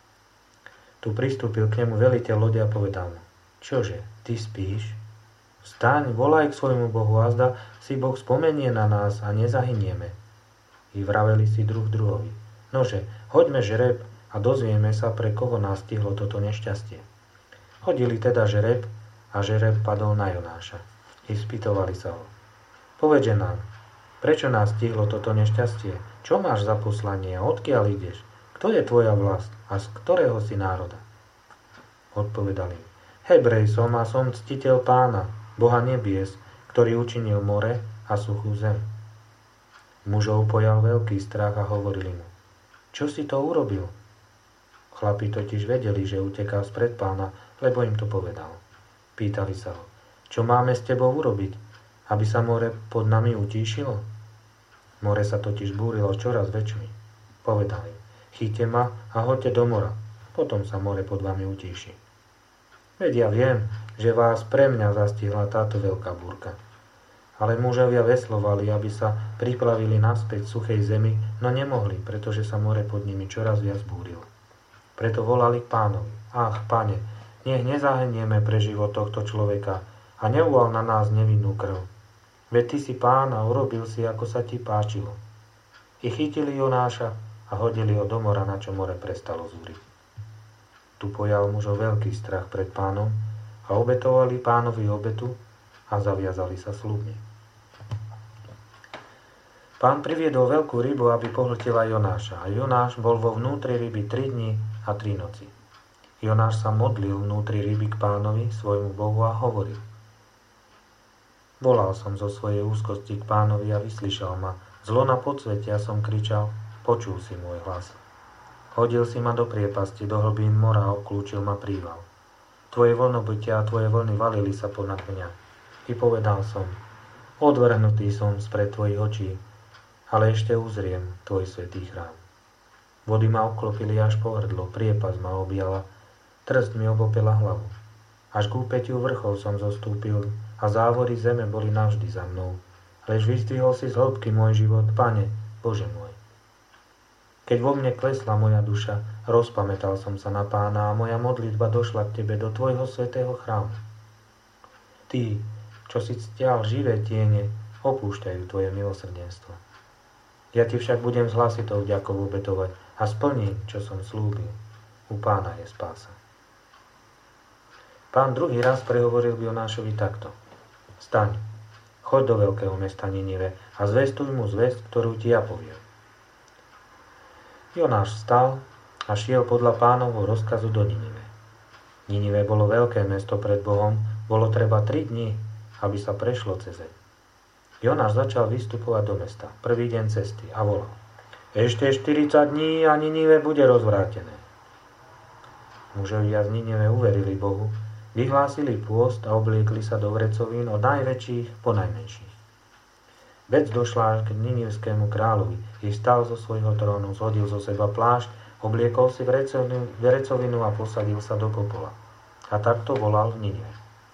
Tu pristúpil k nemu veliteľ lode a povedal mu: Čože, ty spíš? Vstaň, volaj k svojmu bohu, azda si Boh spomenie na nás a nezahynieme. I vraveli si druh druhovi: Nože, hoďme žreb a dozvieme sa, pre koho nás stihlo toto nešťastie. Hodili teda žreb a žreb padol na Jonáša. I spýtovali sa ho: Povedže nám, prečo nás stihlo toto nešťastie? Čo máš za poslanie a odkiaľ ideš? Kto je tvoja vlast a z ktorého si národa? Odpovedali: Hebrej som a som ctiteľ Pána, Boha nebies, ktorý učinil more a suchú zem. Mužov pojal veľký strach a hovorili mu: Čo si to urobil? Chlapi totiž vedeli, že uteká spred Pána, lebo im to povedal. Pýtali sa ho: Čo máme s tebou urobiť, aby sa more pod nami utíšilo? More sa totiž búrilo čoraz väčšmi. Povedali: Chyťte ma a hoďte do mora, potom sa more pod vami utíši. Veď ja viem, že vás pre mňa zastihla táto veľká búrka. Ale mužovia veslovali, aby sa priplavili naspäť suchej zemi, no nemohli, pretože sa more pod nimi čoraz viac búrilo. Preto volali k Pánovi: Ach, Pane, nech nezahenieme pre život tohto človeka a neuval na nás nevinnú krv. Veď ty si Pán a urobil si, ako sa ti páčilo. I chytili Jonáša a hodili ho do mora, na čo more prestalo zúriť. Tu pojal mužov veľký strach pred Pánom a obetovali Pánovi obetu a zaviazali sa sľubne. Pán priviedol veľkú rybu, aby pohltila Jonáša, a Jonáš bol vo vnútri ryby 3 dni a 3 noci. Jonáš sa modlil vnútri ryby k Pánovi, svojmu Bohu, a hovoril: Volal som zo svojej úzkosti k Pánovi a vyslyšal ma. Zlo na podsvete a som kričal: Počul si môj hlas. Hodil si ma do priepasti, do hlbín mora a obklúčil ma príval. Tvoje vlnobytia a tvoje vlny valili sa ponad mňa. I povedal som: Odvrhnutý som spred tvojich očí, ale ešte uzriem tvoj svätý chrám. Vody ma obklopili až po hrdlo, priepasť ma objala, trst mi obopela hlavu. Až k úpätiu vrchov som zostúpil a závory zeme boli navždy za mnou. Lež vyzdvihol si z hĺbky môj život, Pane, Bože môj. Keď vo mne klesla moja duša, rozpamätal som sa na Pána a moja modlitba došla k Tebe do Tvojho svätého chrámu. Tí, čo si ctial živé tiene, opúšťajú Tvoje milosrdenstvo. Ja Ti však budem s hlasitou vďakou obetovať a splním, čo som slúbil. U Pána je spása. Pán druhý raz prehovoril k Jonášovi takto: Staň, choď do veľkého mesta Ninive a zvestuj mu zvesť, ktorú ti ja poviem. Jonáš vstal a šiel podľa Pánovho rozkazu do Ninive. Ninive bolo veľké mesto pred Bohom, bolo treba 3 dni, aby sa prešlo cez zeň. Jonáš začal vystupovať do mesta, prvý deň cesty, a volal: Ešte 40 dní a Ninive bude rozvrátené. Mužovia z Ninive uverili Bohu, vyhlásili pôst a obliekli sa do vrecovín od najväčších po najmenších. Vec došla až k ninivskému kráľovi, i vstal zo svojho trónu, zhodil zo seba plášť, obliekol si vrecovinu a posadil sa do popola. A takto volal v Ninive: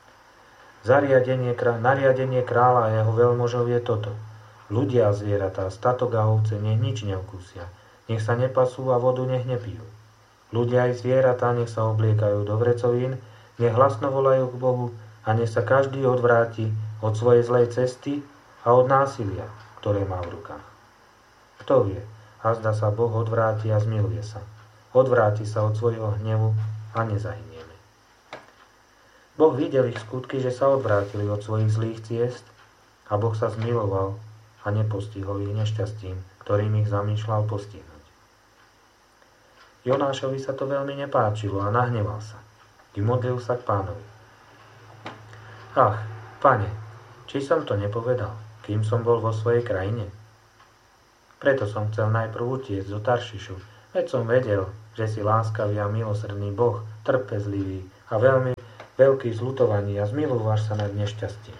Nariadenie kráľa a jeho veľmožov je toto: ľudia a zvieratá, statok a ovce nech nič neukúsia, nech sa nepasú a vodu nech nepijú. Ľudia aj zvieratá nech sa obliekajú do vrecovín, nech hlasno volajú k Bohu a nech sa každý odvráti od svojej zlej cesty a od násilia, ktoré má v rukách. Kto vie, azda sa Boh odvráti a zmiluje sa. Odvráti sa od svojho hnevu a nezahynieme. Boh videl ich skutky, že sa odvrátili od svojich zlých ciest, a Boh sa zmiloval a nepostihol ich nešťastím, ktorým ich zamýšľal postihnúť. Jonášovi sa to veľmi nepáčilo a nahneval sa. I modlil sa k Pánovi: Ach, Pane, či som to nepovedal, kým som bol vo svojej krajine? Preto som chcel najprv utiecť do Taršišu, veď som vedel, že si láskavý a milosrdný Boh, trpezlivý a veľmi veľký zľutovaní a zmilúvaš sa nad nešťastím.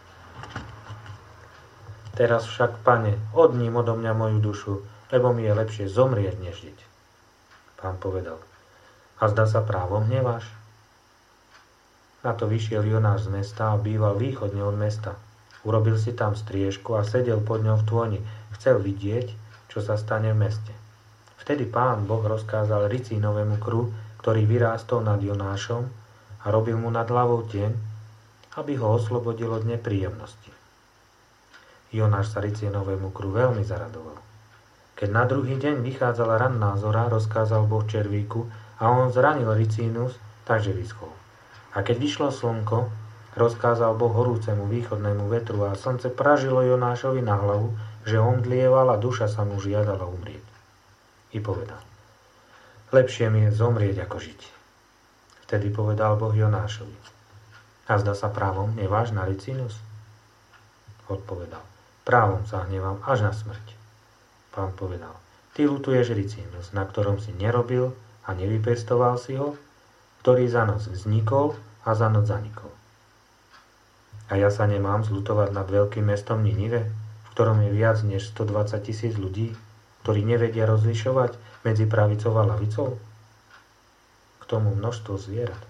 Teraz však, Pane, odním odo mňa moju dušu, lebo mi je lepšie zomrieť, než žiť. Pán povedal: a zdá sa právom hneváš? Na to vyšiel Jonáš z mesta a býval východne od mesta. Urobil si tam striežku a sedel pod ňou v tôni. Chcel vidieť, čo sa stane v meste. Vtedy Pán Boh rozkázal ricínovému kru, ktorý vyrástol nad Jonášom a robil mu nad hlavou tieň, aby ho oslobodil od nepríjemnosti. Jonáš sa ricínovému kru veľmi zaradoval. Keď na druhý deň vychádzala ranná zora, rozkázal Boh červíku a on zranil ricínus, takže vyschol. A keď vyšlo slnko, rozkázal Boh horúcemu východnému vetru a slnce pražilo Jonášovi na hlavu, že omdlieval a duša sa mu žiadala umrieť. I povedal: lepšie mi je zomrieť ako žiť. Vtedy povedal Boh Jonášovi: a zdá sa právom hneváš na ricínus? Odpovedal: právom sa hnevam až na smrť. Pán povedal: ty ľutuješ ricínus, na ktorom si nerobil a nevypestoval si ho, ktorý za noc vznikol a za noc zanikol. A ja sa nemám zľutovať nad veľkým mestom Ninive, v ktorom je viac než 120 000 ľudí, ktorí nevedia rozlišovať medzi pravicou a ľavicou? K tomu množstvo zvierat.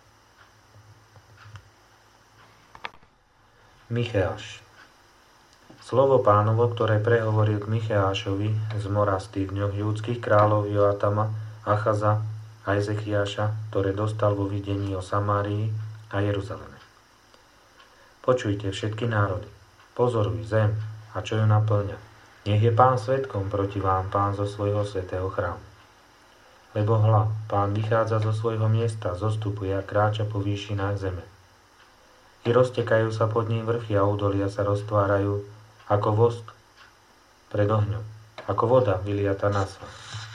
Micheáš. Slovo Pánovo, ktoré prehovoril k Micheášovi z morastých dňoch júdskych kráľov Joatama, Achaza a Ezechiáša, ktoré dostal vo videní o Samárii a Jeruzaleme. Počujte, všetky národy, pozoruj zem a čo ju naplňa. Nech je Pán svedkom proti vám, Pán zo svojho svätého chrámu. Lebo hľa, Pán vychádza zo svojho miesta, zostupuje a kráča po výšinách zeme. I roztekajú sa pod ním vrchy a údolia sa roztvárajú ako vosk pred ohňom, ako voda vyliata na svah.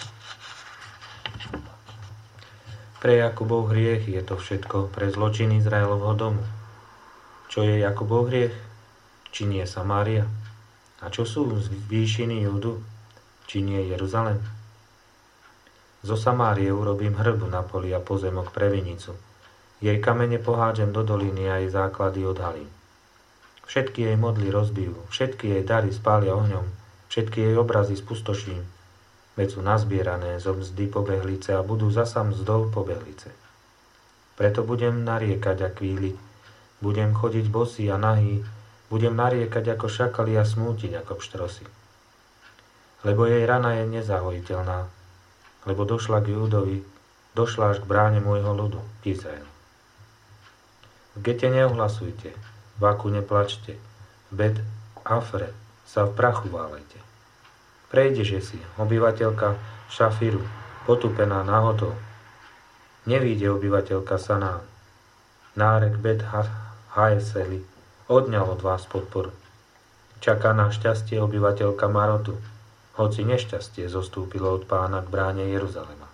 Pre Jakubov hriech je to všetko, pre zločin Izraelovho domu. Čo je Jakubov hriech? Či nie Samária? A čo sú výšiny Júdu? Či nie Jeruzalem? Zo Samárie urobím hrbu na poli a pozemok pre vinicu. Jej kamene pohádžem do doliny a jej základy odhalím. Všetky jej modly rozbijú, všetky jej dary spália ohňom, všetky jej obrazy spustoším, veď sú nazbierané zo mzdy pobehlice a budú zasa mzdou pobehlice. Preto budem nariekať a kvíliť, budem chodiť bosý a nahý, budem nariekať ako šakali a smútiť ako pštrosy. Lebo jej rana je nezahojiteľná, lebo došla k Júdovi, došla až k bráne môjho ľudu, Izrael. V Gete neohlasujte, v Aku neplačte, v Bet Afre sa v prachu válejte. Prejdeže si, obyvateľka Šafiru, potupená nahotou. Nevíde obyvateľka Sanán. Nárek Bet Haeseli odňal od vás podporu. Čaká na šťastie obyvateľka Marotu, hoci nešťastie zostúpilo od Pána k bráne Jeruzalema.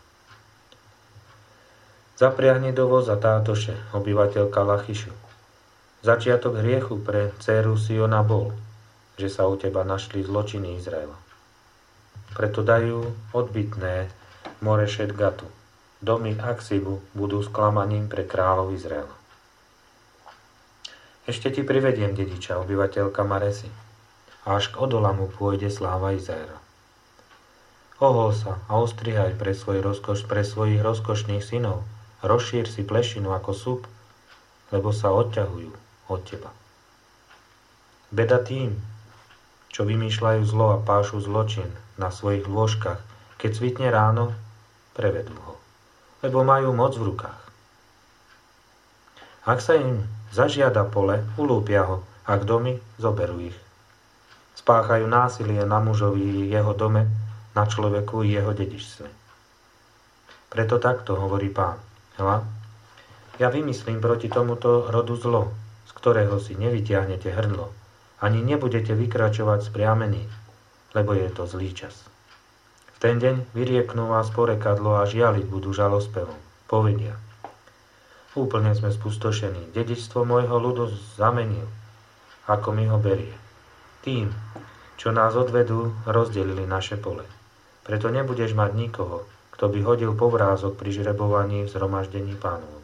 Zapriahni do voza Tátoše, obyvateľka Lachišu. Začiatok hriechu pre dcéru Siona bol, že sa u teba našli zločiny Izraela. Preto dajú odbytné Morešet Gatu. Domy Aksibu budú sklamaním pre kráľov Izraela. Ešte ti privediem dediča, obyvateľka Maresi, a až k Odolamu pôjde sláva Izraela. Ohol sa a ostrihaj pre svojich rozkošných synov, rozšír si plešinu ako súb, lebo sa odťahujú od teba. Beda tým, čo vymýšľajú zlo a pášu zločin na svojich lôžkach, keď svitne ráno, prevedú ho, lebo majú moc v rukách. Ak sa im zažiada pole, ulúpia ho, ak domy, zoberú ich. Spáchajú násilie na mužovi jeho dome, na človeku i jeho dedičstve. Preto takto hovorí Pán: hľa, ja vymyslím proti tomuto rodu zlo, z ktorého si nevytiahnete hrdlo, ani nebudete vykračovať spriamení, lebo je to zlý čas. V ten deň vyrieknú vás porekadlo a žialiť budú žalospevom. Povedia: úplne sme spustošení, dedičstvo môjho ľudu zamenil, ako mi ho berie. Tým, čo nás odvedú, rozdelili naše pole. Preto nebudeš mať nikoho, kto by hodil povrázok pri žrebovaní v zhromaždení Pánovom.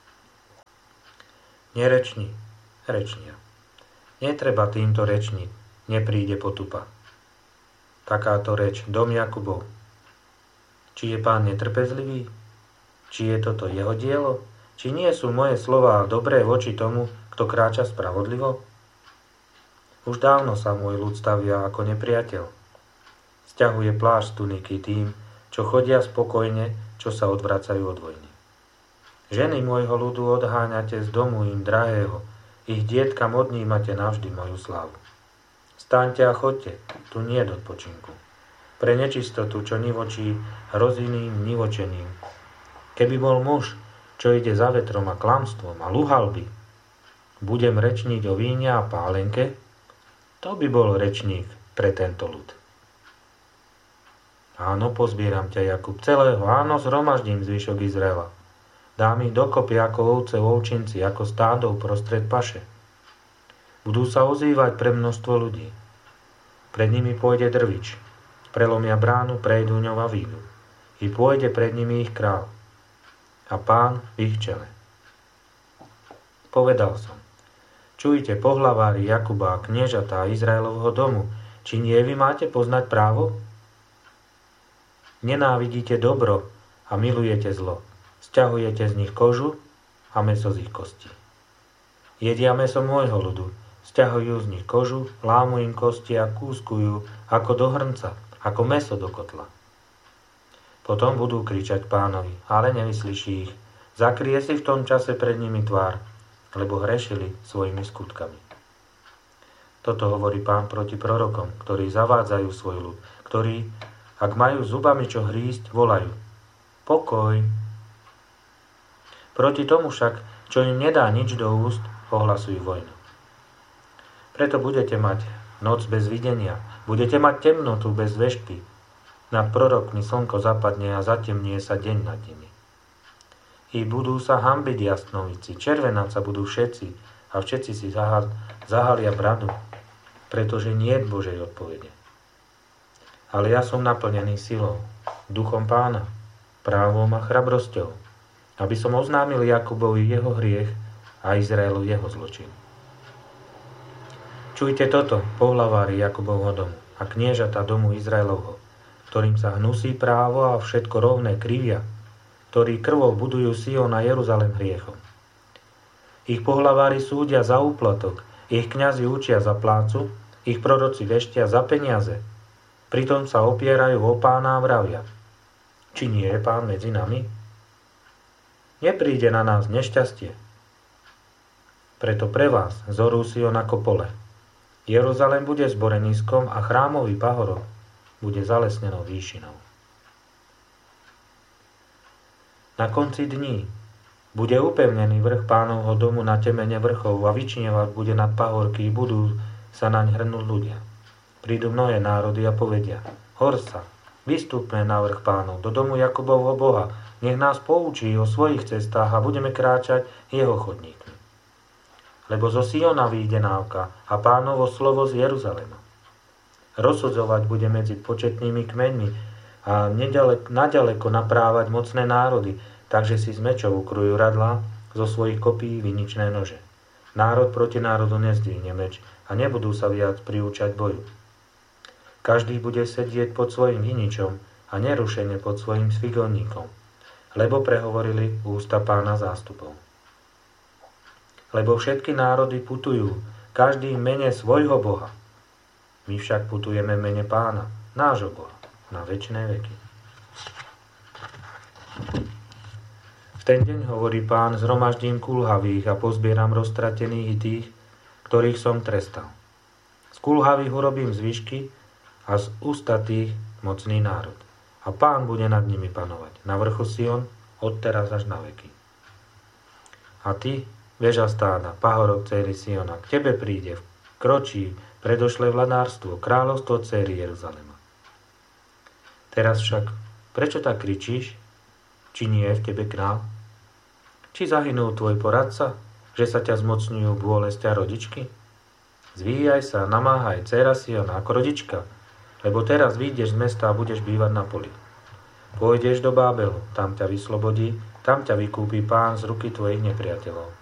Nerečni, rečnia. Netreba týmto rečniť, nepríde potupa. Takáto reč, dom Jakubov. Či je Pán netrpezlivý? Či je toto jeho dielo? Či nie sú moje slová dobré voči tomu, kto kráča spravodlivo? Už dávno sa môj ľud stavia ako nepriateľ. Sťahuje plášť z tuniky tým, čo chodia spokojne, čo sa odvracajú od vojny. Ženy môjho ľudu odháňate z domu im drahého, ich dietkam odnímate navždy moju slávu. Staňte a choďte, tu nie je odpočinku. Pre nečistotu, čo nivočí hroziným nivočením. Keby bol muž, čo ide za vetrom a klamstvom a luhal by, budem rečniť o víne a pálenke, to by bol rečník pre tento ľud. Áno, pozbieram ťa, Jakub, celého, áno, zhromaždím zvyšok Izraela. Dám ich dokopy ako ovce v ovčinci, ako stádo prostred paše. Budú sa ozývať pre množstvo ľudí. Pred nimi pôjde drvič. Prelomia bránu, prejdú ňou a výjdu. I pôjde pred nimi ich král. A Pán v ich čele. Povedal som. Čujte, pohlavári Jakuba a kniežatá Izraelovho domu, či nie vy máte poznať právo? Nenávidíte dobro a milujete zlo. Sťahujete z nich kožu a mäso z ich kostí. Jedia mäso môjho ľudu, sťahujú z nich kožu, lámu im kosti a kúskujú ako do hrnca, ako mäso do kotla. Potom budú kričať Pánovi, ale nevyslyší ich. Zakrie si v tom čase pred nimi tvár, lebo hrešili svojimi skutkami. Toto hovorí Pán proti prorokom, ktorí zavádzajú svoj ľud, ktorí, ak majú zubami čo hrísť, volajú pokoj. Proti tomu však, čo im nedá nič do úst, ohlasujú vojnu. Preto budete mať noc bez videnia, budete mať temnotu bez vešky. Nad prorokmi slnko zapadne a zatemnie sa deň nad nimi. I budú sa hanbiť jasnovici, červenať sa budú všetci a všetci si zahalia bradu, pretože nie je Božej odpovede. Ale ja som naplnený silou, duchom Pána, právom a chrabrosťou, aby som oznámil Jakubovi jeho hriech a Izraelu jeho zločin. Čujte toto, pohlavári Jakubovho domu a kniežata domu Izraelovho, ktorým sa hnusí právo a všetko rovné krivia, ktorí krvou budujú Sion a Jeruzalem hriechom. Ich pohlavári súdia za úplatok, ich kňazi učia za plácu, ich proroci veštia za peniaze, pritom sa opierajú o Pána a vravia. Či nie je Pán medzi nami? Nepríde na nás nešťastie. Preto pre vás zorú Sion ako pole. Jeruzalem bude zboreniskom a chrámový pahorok bude zalesnenou výšinou. Na konci dní bude upevnený vrch Pánovho domu na temene vrchov a vyčnievať bude nad pahorky, budú sa naň hrnúť ľudia. Prídu mnohé národy a povedia, hor sa, vystúpme na vrch Pánov, do domu Jakubovho Boha, nech nás poučí o svojich cestách a budeme kráčať jeho chodníkmi. Lebo zo Siona vyjde návka a Pánovo slovo z Jeruzalema. Rozsudzovať bude medzi početnými kmeňmi a naďaleko naprávať mocné národy, takže si z mečov ukrujú radlá, zo svojich kopí viničné nože. Národ proti národu nezdvihne meč a nebudú sa viac priúčať boju. Každý bude sedieť pod svojim viničom a nerušene pod svojim svigovníkom, lebo prehovorili ústa Pána zástupov. Lebo všetky národy putujú, každý v mene svojho Boha. My však putujeme v mene Pána, nášho Boha, na večné veky. V ten deň, hovorí Pán, zhromaždím kulhavých a pozbieram roztratených i tých, ktorých som trestal. Z kulhavých urobím zvyšky a z ústatých mocný národ. A Pán bude nad nimi panovať, na vrchu Sion, od teraz až na veky. A ty, veža stáda, pahorok céry Siona, k tebe príde, kročí, predošle vladárstvo, kráľovstvo céry Jeruzalema. Teraz však, prečo tak kričíš? Či nie je v tebe král? Či zahynul tvoj poradca, že sa ťa zmocňujú bôle sťa rodičky? Zvíjaj sa, namáhaj, dcéra Siona, ako rodička, lebo teraz vyjdeš z mesta a budeš bývať na poli. Pôjdeš do Bábelu, tam ťa vyslobodí, tam ťa vykúpi Pán z ruky tvojich nepriateľov.